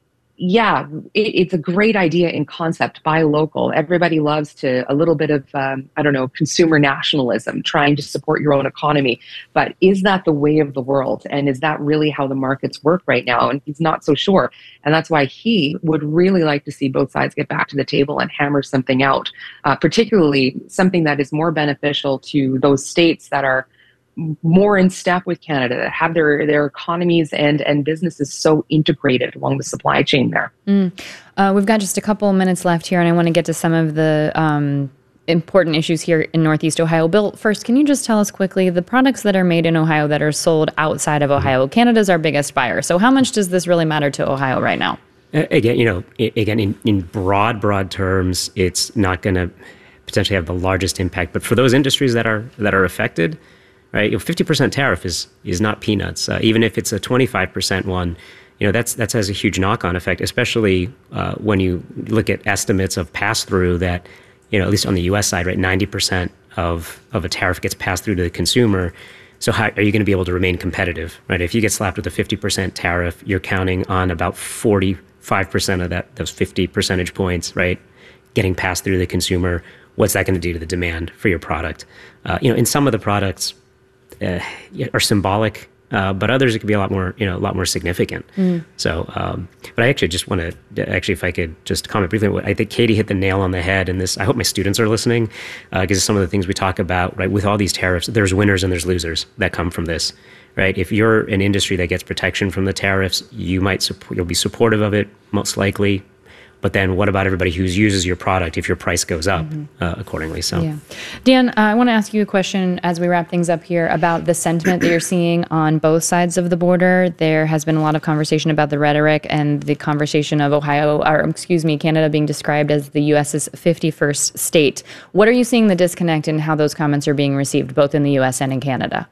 [SPEAKER 3] yeah, it, it's a great idea in concept, buy local. Everybody loves to, a little bit of, um, I don't know, consumer nationalism, trying to support your own economy. But is that the way of the world? And is that really how the markets work right now? And he's not so sure. And that's why he would really like to see both sides get back to the table and hammer something out, uh, particularly something that is more beneficial to those states that are more in step with Canada, that have their, their economies and, and businesses so integrated along the supply chain there.
[SPEAKER 2] Mm. Uh, we've got just a couple minutes left here, and I want to get to some of the um, important issues here in Northeast Ohio. Bill, first, can you just tell us quickly the products that are made in Ohio that are sold outside of Ohio? Canada's our biggest buyer. So how much does this really matter to Ohio right now?
[SPEAKER 1] Again, you know, again, in, in broad, broad terms, it's not going to potentially have the largest impact. But for those industries that are that are affected, right, you know, fifty percent tariff is is not peanuts. Uh, even if it's a twenty-five percent one, you know, that's that has a huge knock-on effect, especially uh, when you look at estimates of pass-through that, you know, at least on the U S side, right, ninety percent of, of a tariff gets passed through to the consumer. So how are you going to be able to remain competitive, right? If you get slapped with a fifty percent tariff, you're counting on about forty-five percent of that, those fifty percentage points, right, getting passed through to the consumer. What's that going to do to the demand for your product? Uh, you know, in some of the products, Uh, are symbolic, uh, but others it could be a lot more, you know, a lot more significant. Mm. So, um, but I actually just want to, actually, if I could just comment briefly, I think Katie hit the nail on the head in this. I hope my students are listening, because uh, some of the things we talk about, right, with all these tariffs, there's winners and there's losers that come from this, right? If you're an industry that gets protection from the tariffs, you might support, you'll be supportive of it, most likely. But then what about everybody who uses your product if your price goes up mm-hmm. uh, accordingly? So,
[SPEAKER 2] yeah. Dan, uh, I want to ask you a question as we wrap things up here about the sentiment that you're seeing on both sides of the border. There has been a lot of conversation about the rhetoric and the conversation of Ohio, or excuse me, Canada being described as the U S's fifty-first state. What are you seeing the disconnect in how those comments are being received, both in the U S and in Canada?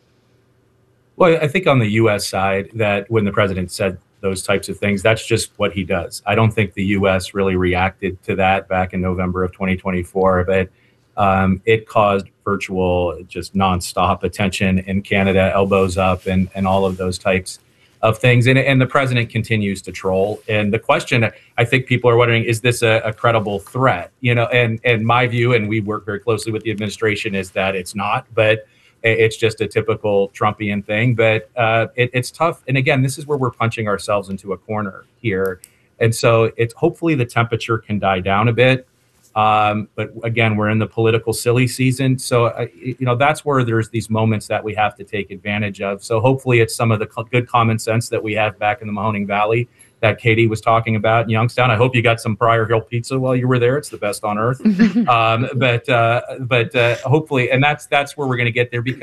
[SPEAKER 4] Well, I think on the U S side, that when the president said those types of things, that's just what he does. I don't think the U S really reacted to that back in November of twenty twenty-four, but um, it caused virtual, just nonstop attention in Canada, elbows up, and and all of those types of things. And, and the president continues to troll. And the question, I think people are wondering, is this a, a credible threat? You know, and and my view, and we work very closely with the administration, is that it's not, but it's just a typical Trumpian thing. But uh, it, it's tough. And again, this is where we're punching ourselves into a corner here. And so it's hopefully the temperature can die down a bit. Um, but again, we're in the political silly season. So, uh, you know, that's where there's these moments that we have to take advantage of. So hopefully it's some of the co- good common sense that we have back in the Mahoning Valley that Katie was talking about in Youngstown. I hope you got some Prior Hill pizza while you were there. It's the best on earth. um, but uh, but uh, hopefully, and that's that's where we're going to get there, because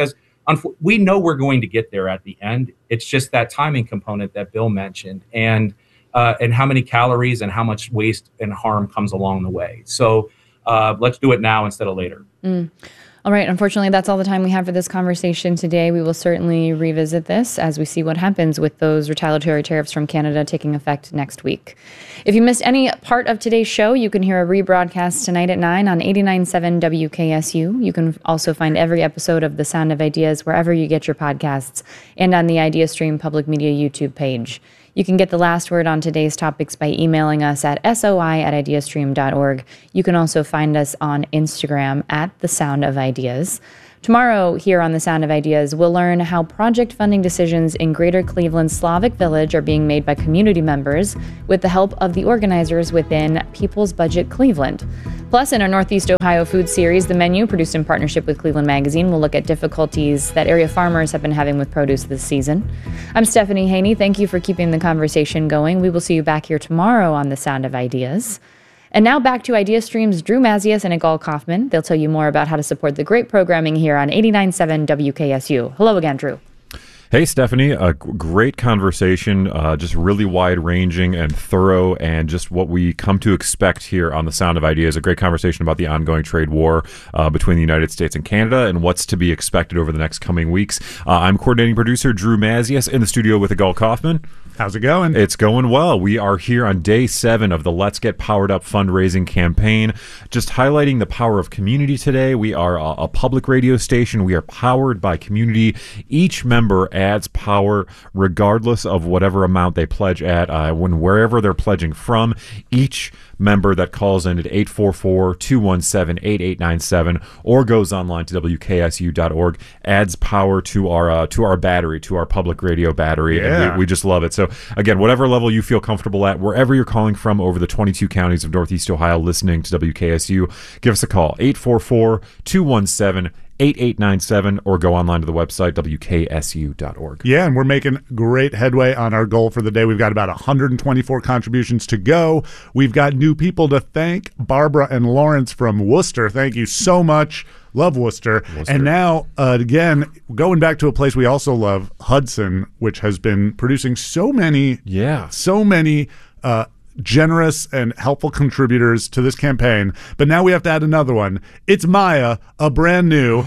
[SPEAKER 4] unfo- we know we're going to get there at the end. It's just that timing component that Bill mentioned, and uh, and how many calories and how much waste and harm comes along the way. So uh, let's do it now instead of later.
[SPEAKER 2] Mm. All right. Unfortunately, that's all the time we have for this conversation today. We will certainly revisit this as we see what happens with those retaliatory tariffs from Canada taking effect next week. If you missed any part of today's show, you can hear a rebroadcast tonight at nine on eighty-nine point seven W K S U. You can also find every episode of The Sound of Ideas wherever you get your podcasts and on the IdeaStream Public Media YouTube page. You can get the last word on today's topics by emailing us at soi at ideastream dot org. You can also find us on Instagram at The Sound of Ideas. Tomorrow, here on The Sound of Ideas, we'll learn how project funding decisions in Greater Cleveland Slavic Village are being made by community members with the help of the organizers within People's Budget Cleveland. Plus, in our Northeast Ohio Food Series, The Menu, produced in partnership with Cleveland Magazine, will look at difficulties that area farmers have been having with produce this season. I'm Stephanie Haney. Thank you for keeping the conversation going. We will see you back here tomorrow on The Sound of Ideas. And now back to IdeaStream's Drew Mazias and Igal Kaufman. They'll tell you more about how to support the great programming here on eighty-nine point seven W K S U. Hello again, Drew.
[SPEAKER 5] Hey, Stephanie, a g- great conversation, uh, just really wide-ranging and thorough, and just what we come to expect here on The Sound of Ideas. A great conversation about the ongoing trade war uh, between the United States and Canada and what's to be expected over the next coming weeks. Uh, I'm coordinating producer Drew Mazias in the studio with Igal Kaufman.
[SPEAKER 6] How's it going?
[SPEAKER 5] It's going well. We are here on day seven of the Let's Get Powered Up fundraising campaign, just highlighting the power of community today. We are a, a public radio station. We are powered by community. Each member adds power regardless of whatever amount they pledge at, uh, when wherever they're pledging from. Each member that calls in at eight four four, two one seven, eight eight nine seven or goes online to W K S U dot org adds power to our uh, to our battery, to our public radio battery.
[SPEAKER 6] Yeah.
[SPEAKER 5] And we, we just love it. So again, whatever level you feel comfortable at, wherever you're calling from over the twenty-two counties of Northeast Ohio listening to W K S U, give us a call, eight four four, two one seven, eight eight nine seven or go online to the website, W K S U dot org.
[SPEAKER 6] Yeah, and we're making great headway on our goal for the day. We've got about one hundred twenty-four contributions to go. We've got new people to thank. Barbara and Lawrence from Worcester, thank you so much. Love Worcester. Worcester. And now, uh, again, going back to a place we also love, Hudson, which has been producing so many,
[SPEAKER 5] yeah,
[SPEAKER 6] so many uh, generous and helpful contributors to this campaign. But now we have to add another one. It's Maya, a brand new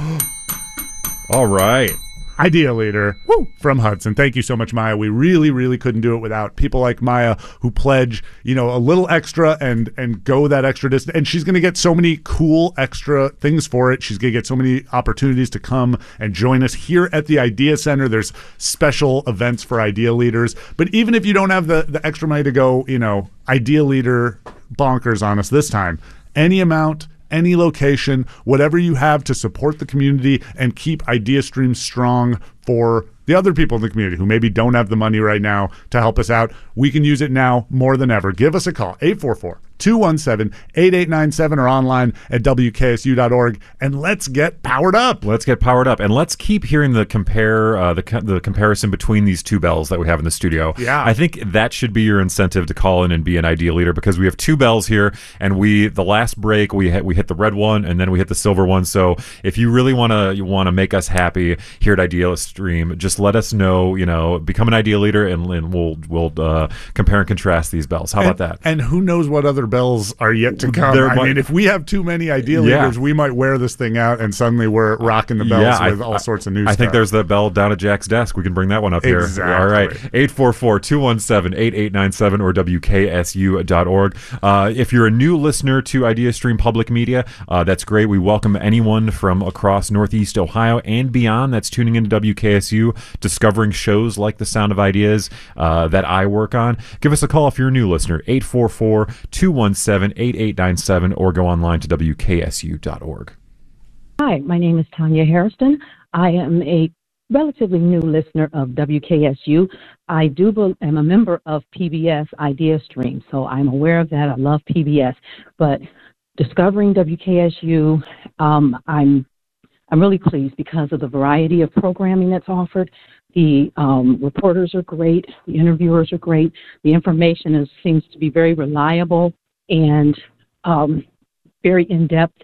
[SPEAKER 5] all right
[SPEAKER 6] Idea Leader Woo! From Hudson. Thank you so much, Maya. We really, really couldn't do it without people like Maya who pledge, you know, a little extra and and go that extra distance. And she's going to get so many cool extra things for it. She's going to get so many opportunities to come and join us here at the Idea Center. There's special events for Idea Leaders. But even if you don't have the, the extra money to go, you know, Idea Leader bonkers on us this time, any amount, any location, whatever you have to support the community and keep IdeaStream strong for the other people in the community who maybe don't have the money right now to help us out, we can use it now more than ever. Give us a call, eight four four, two one seven, eight eight nine seven or online at W K S U dot org, and let's get powered up.
[SPEAKER 5] Let's get powered up, and let's keep hearing the compare uh, the the comparison between these two bells that we have in the studio.
[SPEAKER 6] Yeah,
[SPEAKER 5] I think that should be your incentive to call in and be an Idea Leader, because we have two bells here, and we the last break we hit, we hit the red one and then we hit the silver one. So if you really want to you want to make us happy here at IdeaStream, just let us know. You know, become an Idea Leader, and, and we'll we'll uh, compare and contrast these bells. How
[SPEAKER 6] and,
[SPEAKER 5] about that?
[SPEAKER 6] And who knows what other bells are yet to come.
[SPEAKER 5] There
[SPEAKER 6] I
[SPEAKER 5] might,
[SPEAKER 6] mean, if we have too many Idea
[SPEAKER 5] yeah.
[SPEAKER 6] Leaders, we might wear this thing out and suddenly we're rocking the bells
[SPEAKER 5] yeah,
[SPEAKER 6] with
[SPEAKER 5] I,
[SPEAKER 6] all sorts of new
[SPEAKER 5] I
[SPEAKER 6] stuff.
[SPEAKER 5] think there's the bell down at Jack's desk. We can bring that one up
[SPEAKER 6] exactly.
[SPEAKER 5] here. All right. eight four four, two one seven, eight eight nine seven or W K S U dot org. Uh, if you're a new listener to IdeaStream Public Media, uh, that's great. We welcome anyone from across Northeast Ohio and beyond that's tuning into W K S U, discovering shows like The Sound of Ideas uh, that I work on. Give us a call if you're a new listener, eight four four, two one seven, eight eight nine seven or go online to W K S U dot org.
[SPEAKER 9] Hi, my name is Tanya Harrison. I am a relatively new listener of W K S U. I do be, am a member of P B S IdeaStream, so I'm aware of that. I love P B S, but discovering W K S U, um, I'm I'm really pleased because of the variety of programming that's offered. The um, reporters are great. The interviewers are great. The information is, seems to be very reliable and um, very in-depth.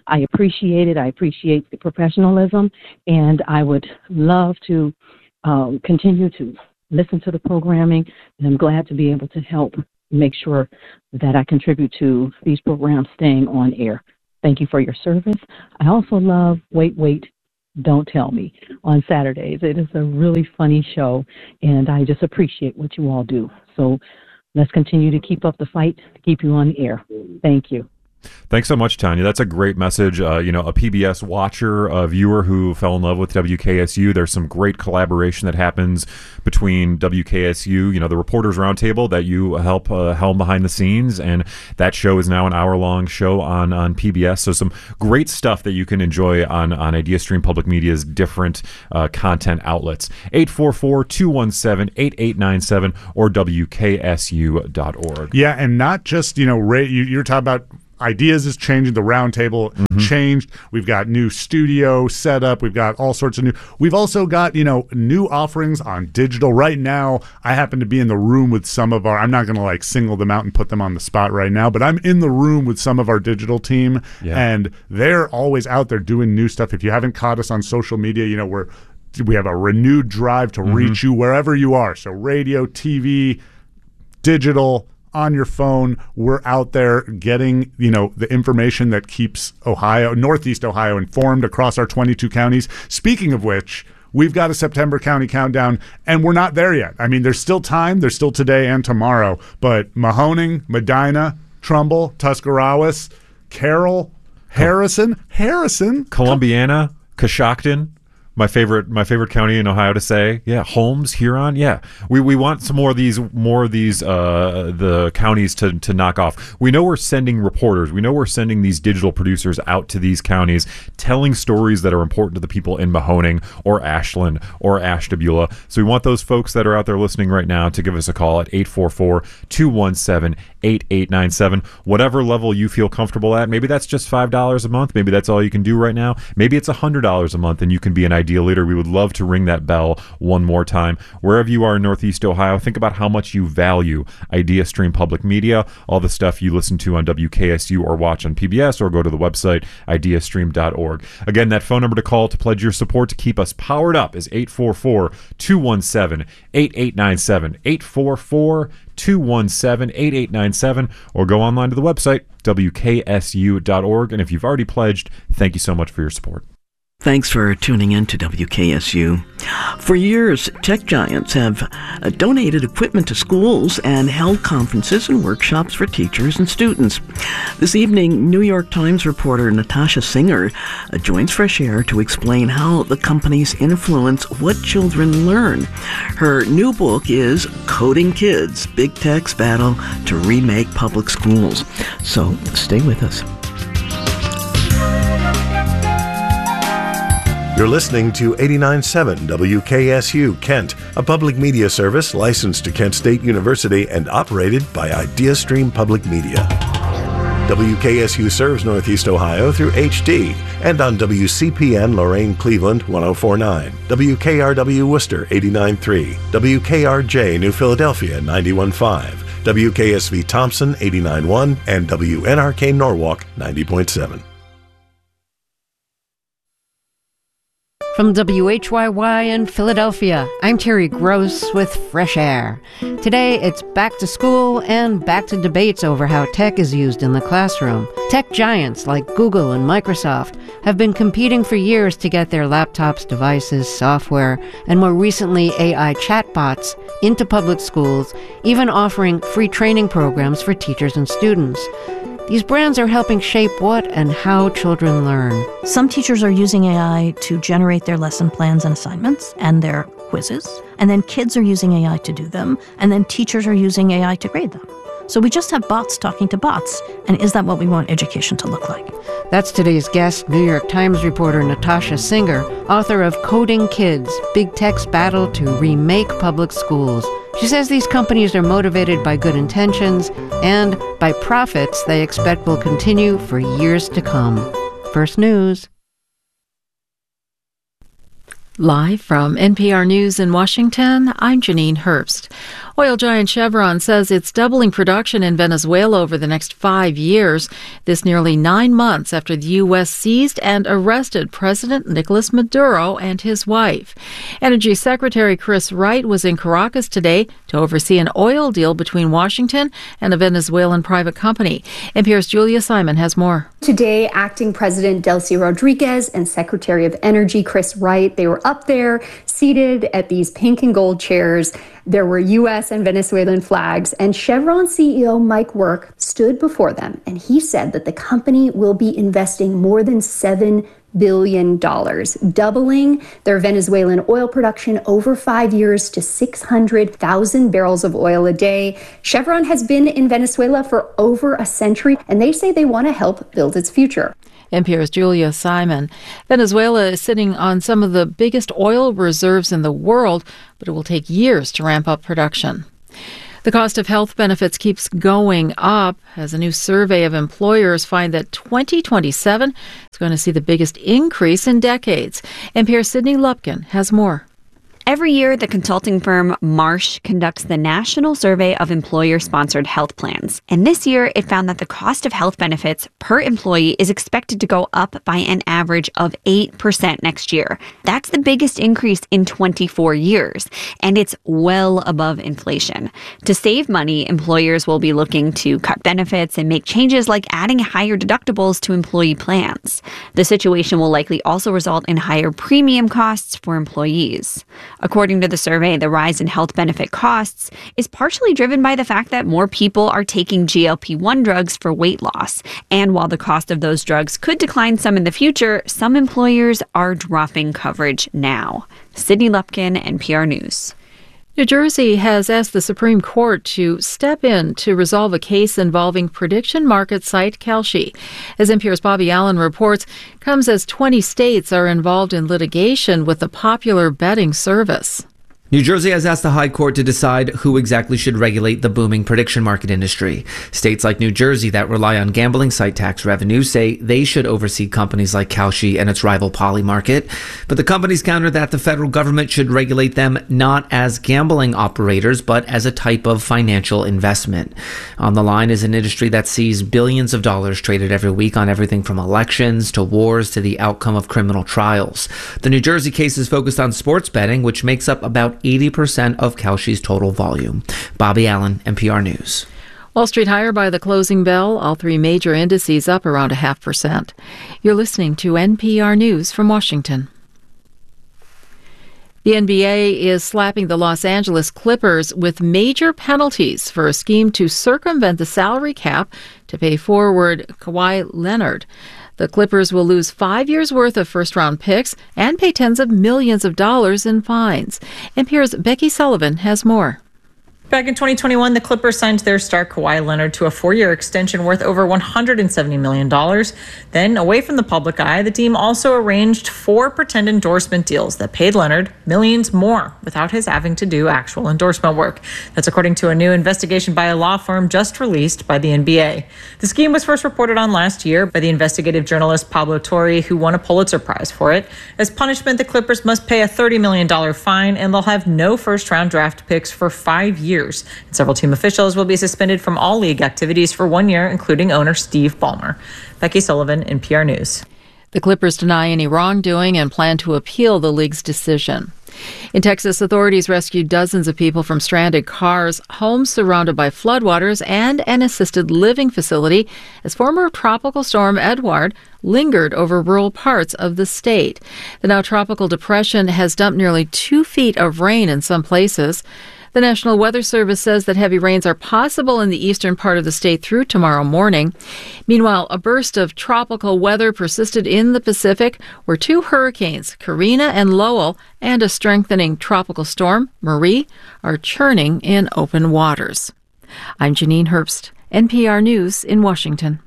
[SPEAKER 9] I appreciate it. I appreciate the professionalism, and I would love to um, continue to listen to the programming, and I'm glad to be able to help make sure that I contribute to these programs staying on air. Thank you for your service. I also love Wait, Wait, Don't Tell Me on Saturdays. It is a really funny show, and I just appreciate what you all do. So let's continue to keep up the fight to keep you on the air. Thank you.
[SPEAKER 5] Thanks so much, Tanya. That's a great message. Uh, you know, a P B S watcher, a viewer who fell in love with W K S U. There's some great collaboration that happens between W K S U, you know, the Reporters Roundtable that you help uh, helm behind the scenes, and that show is now an hour-long show on, on P B S. So some great stuff that you can enjoy on, on IdeaStream Public Media's different uh, content outlets. eight four four, two one seven, eight eight nine seven or W K S U dot org.
[SPEAKER 6] Yeah, and not just, you know, Ray, you, you're talking about Ideas is changing. The roundtable mm-hmm. changed. We've got new studio set up. We've got all sorts of new. We've also got, you know, new offerings on digital. Right now, I happen to be in the room with some of our, I'm not going to like single them out and put them on the spot right now, but I'm in the room with some of our digital team, yeah. and they're always out there doing new stuff. If you haven't caught us on social media, you know, we're, we have a renewed drive to mm-hmm. reach you wherever you are. So radio, T V, digital, on your phone, we're out there getting, you know, the information that keeps Ohio, Northeast Ohio, informed across our twenty-two counties. Speaking of which, we've got a September county countdown, and we're not there yet. I mean, there's still time. There's still today and tomorrow. But Mahoning, Medina, Trumbull, Tuscarawas, Carroll, Harrison, Harrison,
[SPEAKER 5] Columbiana, Coshocton. My favorite, my favorite county in Ohio to say, yeah, Holmes, Huron, yeah. We we want some more of these, more of these, uh, the counties to to knock off. We know we're sending reporters, we know we're sending these digital producers out to these counties, telling stories that are important to the people in Mahoning or Ashland or Ashtabula. So we want those folks that are out there listening right now to give us a call at eight four four, two one seven, eight eight nine seven. Whatever level you feel comfortable at. Maybe that's just five dollars a month. Maybe that's all you can do right now. Maybe it's one hundred dollars a month, and you can be an idea leader. We would love to ring that bell one more time. Wherever you are in Northeast Ohio, think about how much you value IdeaStream Public Media, all the stuff you listen to on W K S U or watch on P B S, or go to the website idea stream dot org. Again, that phone number to call to pledge your support to keep us powered up is eight four four, two one seven, eight eight nine seven, eight four four, two one seven, eight eight nine seven, or go online to the website W K S U dot org. And if you've already pledged, thank you so much for your support.
[SPEAKER 10] Thanks for tuning in to W K S U. For years, tech giants have uh, donated equipment to schools and held conferences and workshops for teachers and students. This evening, New York Times reporter Natasha Singer uh, joins Fresh Air to explain how the companies influence what children learn. Her new book is Coding Kids, Big Tech's Battle to Remake Public Schools. So stay with us.
[SPEAKER 11] You're listening to eighty-nine point seven W K S U Kent, a public media service licensed to Kent State University and operated by IdeaStream Public Media. W K S U serves Northeast Ohio through H D and on W C P N Lorain Cleveland one oh four point nine, W K R W Worcester eighty-nine point three, W K R J New Philadelphia ninety-one point five, W K S V Thompson eighty-nine point one, and W N R K Norwalk ninety point seven.
[SPEAKER 12] From W H Y Y in Philadelphia, I'm Terry Gross with Fresh Air. Today, it's back to school and back to debates over how tech is used in the classroom. Tech giants like Google and Microsoft have been competing for years to get their laptops, devices, software, and more recently A I chatbots into public schools, even offering free training programs for teachers and students. These brands are helping shape what and how children learn.
[SPEAKER 13] Some teachers are using A I to generate their lesson plans and assignments and their quizzes. And then kids are using A I to do them. And then teachers are using A I to grade them. So we just have bots talking to bots. And is that what we want education to look like?
[SPEAKER 12] That's today's guest, New York Times reporter Natasha Singer, author of Coding Kids, Big Tech's Battle to Remake Public Schools. She says these companies are motivated by good intentions and by profits they expect will continue for years to come. First News.
[SPEAKER 14] Live from N P R News in Washington, I'm Janine Herbst. Oil giant Chevron says it's doubling production in Venezuela over the next five years. This nearly nine months after the U S seized and arrested President Nicolas Maduro and his wife. Energy Secretary Chris Wright was in Caracas today to oversee an oil deal between Washington and a Venezuelan private company. N P R's Julia Simon has more.
[SPEAKER 15] Today, Acting President Delcy Rodriguez and Secretary of Energy Chris Wright, they were up there seated at these pink and gold chairs. There were U S and Venezuelan flags, and Chevron C E O Mike Wirth stood before them, and he said that the company will be investing more than seven billion dollars, doubling their Venezuelan oil production over five years to six hundred thousand barrels of oil a day. Chevron has been in Venezuela for over a century, and they say they want to help build its future.
[SPEAKER 14] N P R's Julia Simon. Venezuela is sitting on some of the biggest oil reserves in the world, but it will take years to ramp up production. The cost of health benefits keeps going up as a new survey of employers find that twenty twenty-seven is going to see the biggest increase in decades. N P R's Sydney Lupkin has more.
[SPEAKER 16] Every year, the consulting firm Marsh conducts the National Survey of Employer-Sponsored Health Plans. And this year, it found that the cost of health benefits per employee is expected to go up by an average of eight percent next year. That's the biggest increase in twenty-four years, and it's well above inflation. To save money, employers will be looking to cut benefits and make changes like adding higher deductibles to employee plans. The situation will likely also result in higher premium costs for employees. According to the survey, the rise in health benefit costs is partially driven by the fact that more people are taking G L P one drugs for weight loss. And while the cost of those drugs could decline some in the future, some employers are dropping coverage now. Sydney Lupkin, N P R News.
[SPEAKER 14] New Jersey has asked the Supreme Court to step in to resolve a case involving prediction market site Kalshi. As N P R's Bobby Allen reports, comes as twenty states are involved in litigation with the popular betting service.
[SPEAKER 17] New Jersey has asked the High Court to decide who exactly should regulate the booming prediction market industry. States like New Jersey that rely on gambling site tax revenue say they should oversee companies like Kalshi and its rival Polymarket. But the companies counter that the federal government should regulate them not as gambling operators, but as a type of financial investment. On the line is an industry that sees billions of dollars traded every week on everything from elections to wars to the outcome of criminal trials. The New Jersey case is focused on sports betting, which makes up about eighty percent of Kalshi's total volume. Bobby Allen, N P R News.
[SPEAKER 14] Wall Street higher by the closing bell. All three major indices up around a half percent. You're listening to N P R News from Washington. The N B A is slapping the Los Angeles Clippers with major penalties for a scheme to circumvent the salary cap to pay forward Kawhi Leonard. The Clippers will lose five years' worth of first-round picks and pay tens of millions of dollars in fines. N P R's Becky Sullivan has more.
[SPEAKER 18] Back in twenty twenty-one, the Clippers signed their star Kawhi Leonard to a four-year extension worth over one hundred seventy million dollars. Then, away from the public eye, the team also arranged four pretend endorsement deals that paid Leonard millions more without his having to do actual endorsement work. That's according to a new investigation by a law firm just released by the N B A. The scheme was first reported on last year by the investigative journalist Pablo Torre, who won a Pulitzer Prize for it. As punishment, the Clippers must pay a thirty million dollars fine, and they'll have no first-round draft picks for five years. And several team officials will be suspended from all league activities for one year, including owner Steve Ballmer. Becky Sullivan, N P R News.
[SPEAKER 14] The Clippers deny any wrongdoing and plan to appeal the league's decision. In Texas, authorities rescued dozens of people from stranded cars, homes surrounded by floodwaters, and an assisted living facility as former tropical storm Edward lingered over rural parts of the state. The now tropical depression has dumped nearly two feet of rain in some places. The National Weather Service says that heavy rains are possible in the eastern part of the state through tomorrow morning. Meanwhile, a burst of tropical weather persisted in the Pacific, where two hurricanes, Karina and Lowell, and a strengthening tropical storm, Marie, are churning in open waters. I'm Janine Herbst, N P R News in Washington.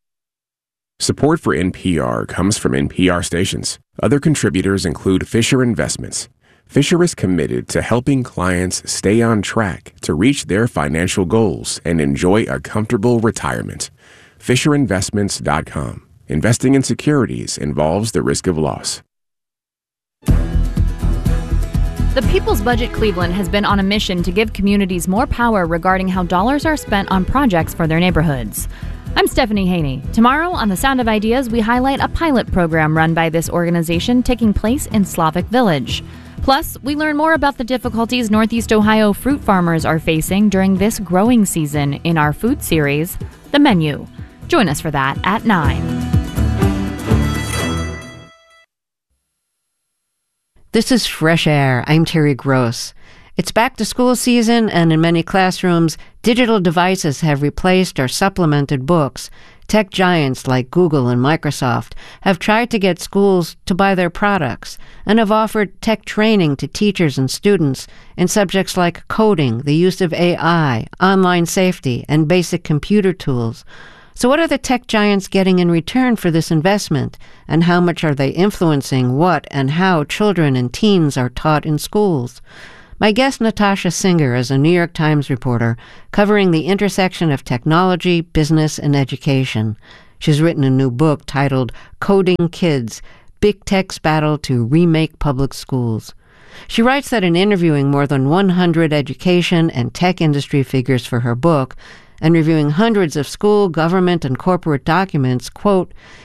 [SPEAKER 19] Support for N P R comes from N P R stations. Other contributors include Fisher Investments. Fisher is committed to helping clients stay on track to reach their financial goals and enjoy a comfortable retirement. Fisher Investments dot com. Investing in securities involves the risk of loss.
[SPEAKER 2] The People's Budget Cleveland has been on a mission to give communities more power regarding how dollars are spent on projects for their neighborhoods. I'm Stephanie Haney. Tomorrow on The Sound of Ideas, we highlight a pilot program run by this organization taking place in Slavic Village. Plus, we learn more about the difficulties Northeast Ohio fruit farmers are facing during this growing season in our food series, The Menu. Join us for that at nine.
[SPEAKER 12] This is Fresh Air. I'm Terry Gross. It's back to school season, and in many classrooms, digital devices have replaced or supplemented books. Tech giants like Google and Microsoft have tried to get schools to buy their products and have offered tech training to teachers and students in subjects like coding, the use of A I, online safety, and basic computer tools. So what are the tech giants getting in return for this investment, and how much are they influencing what and how children and teens are taught in schools? My guest, Natasha Singer, is a New York Times reporter covering the intersection of technology, business, and education. She's written a new book titled Coding Kids, Big Tech's Battle to Remake Public Schools. She writes that in interviewing more than one hundred education and tech industry figures for her book, and reviewing hundreds of school, government, and corporate documents, quote,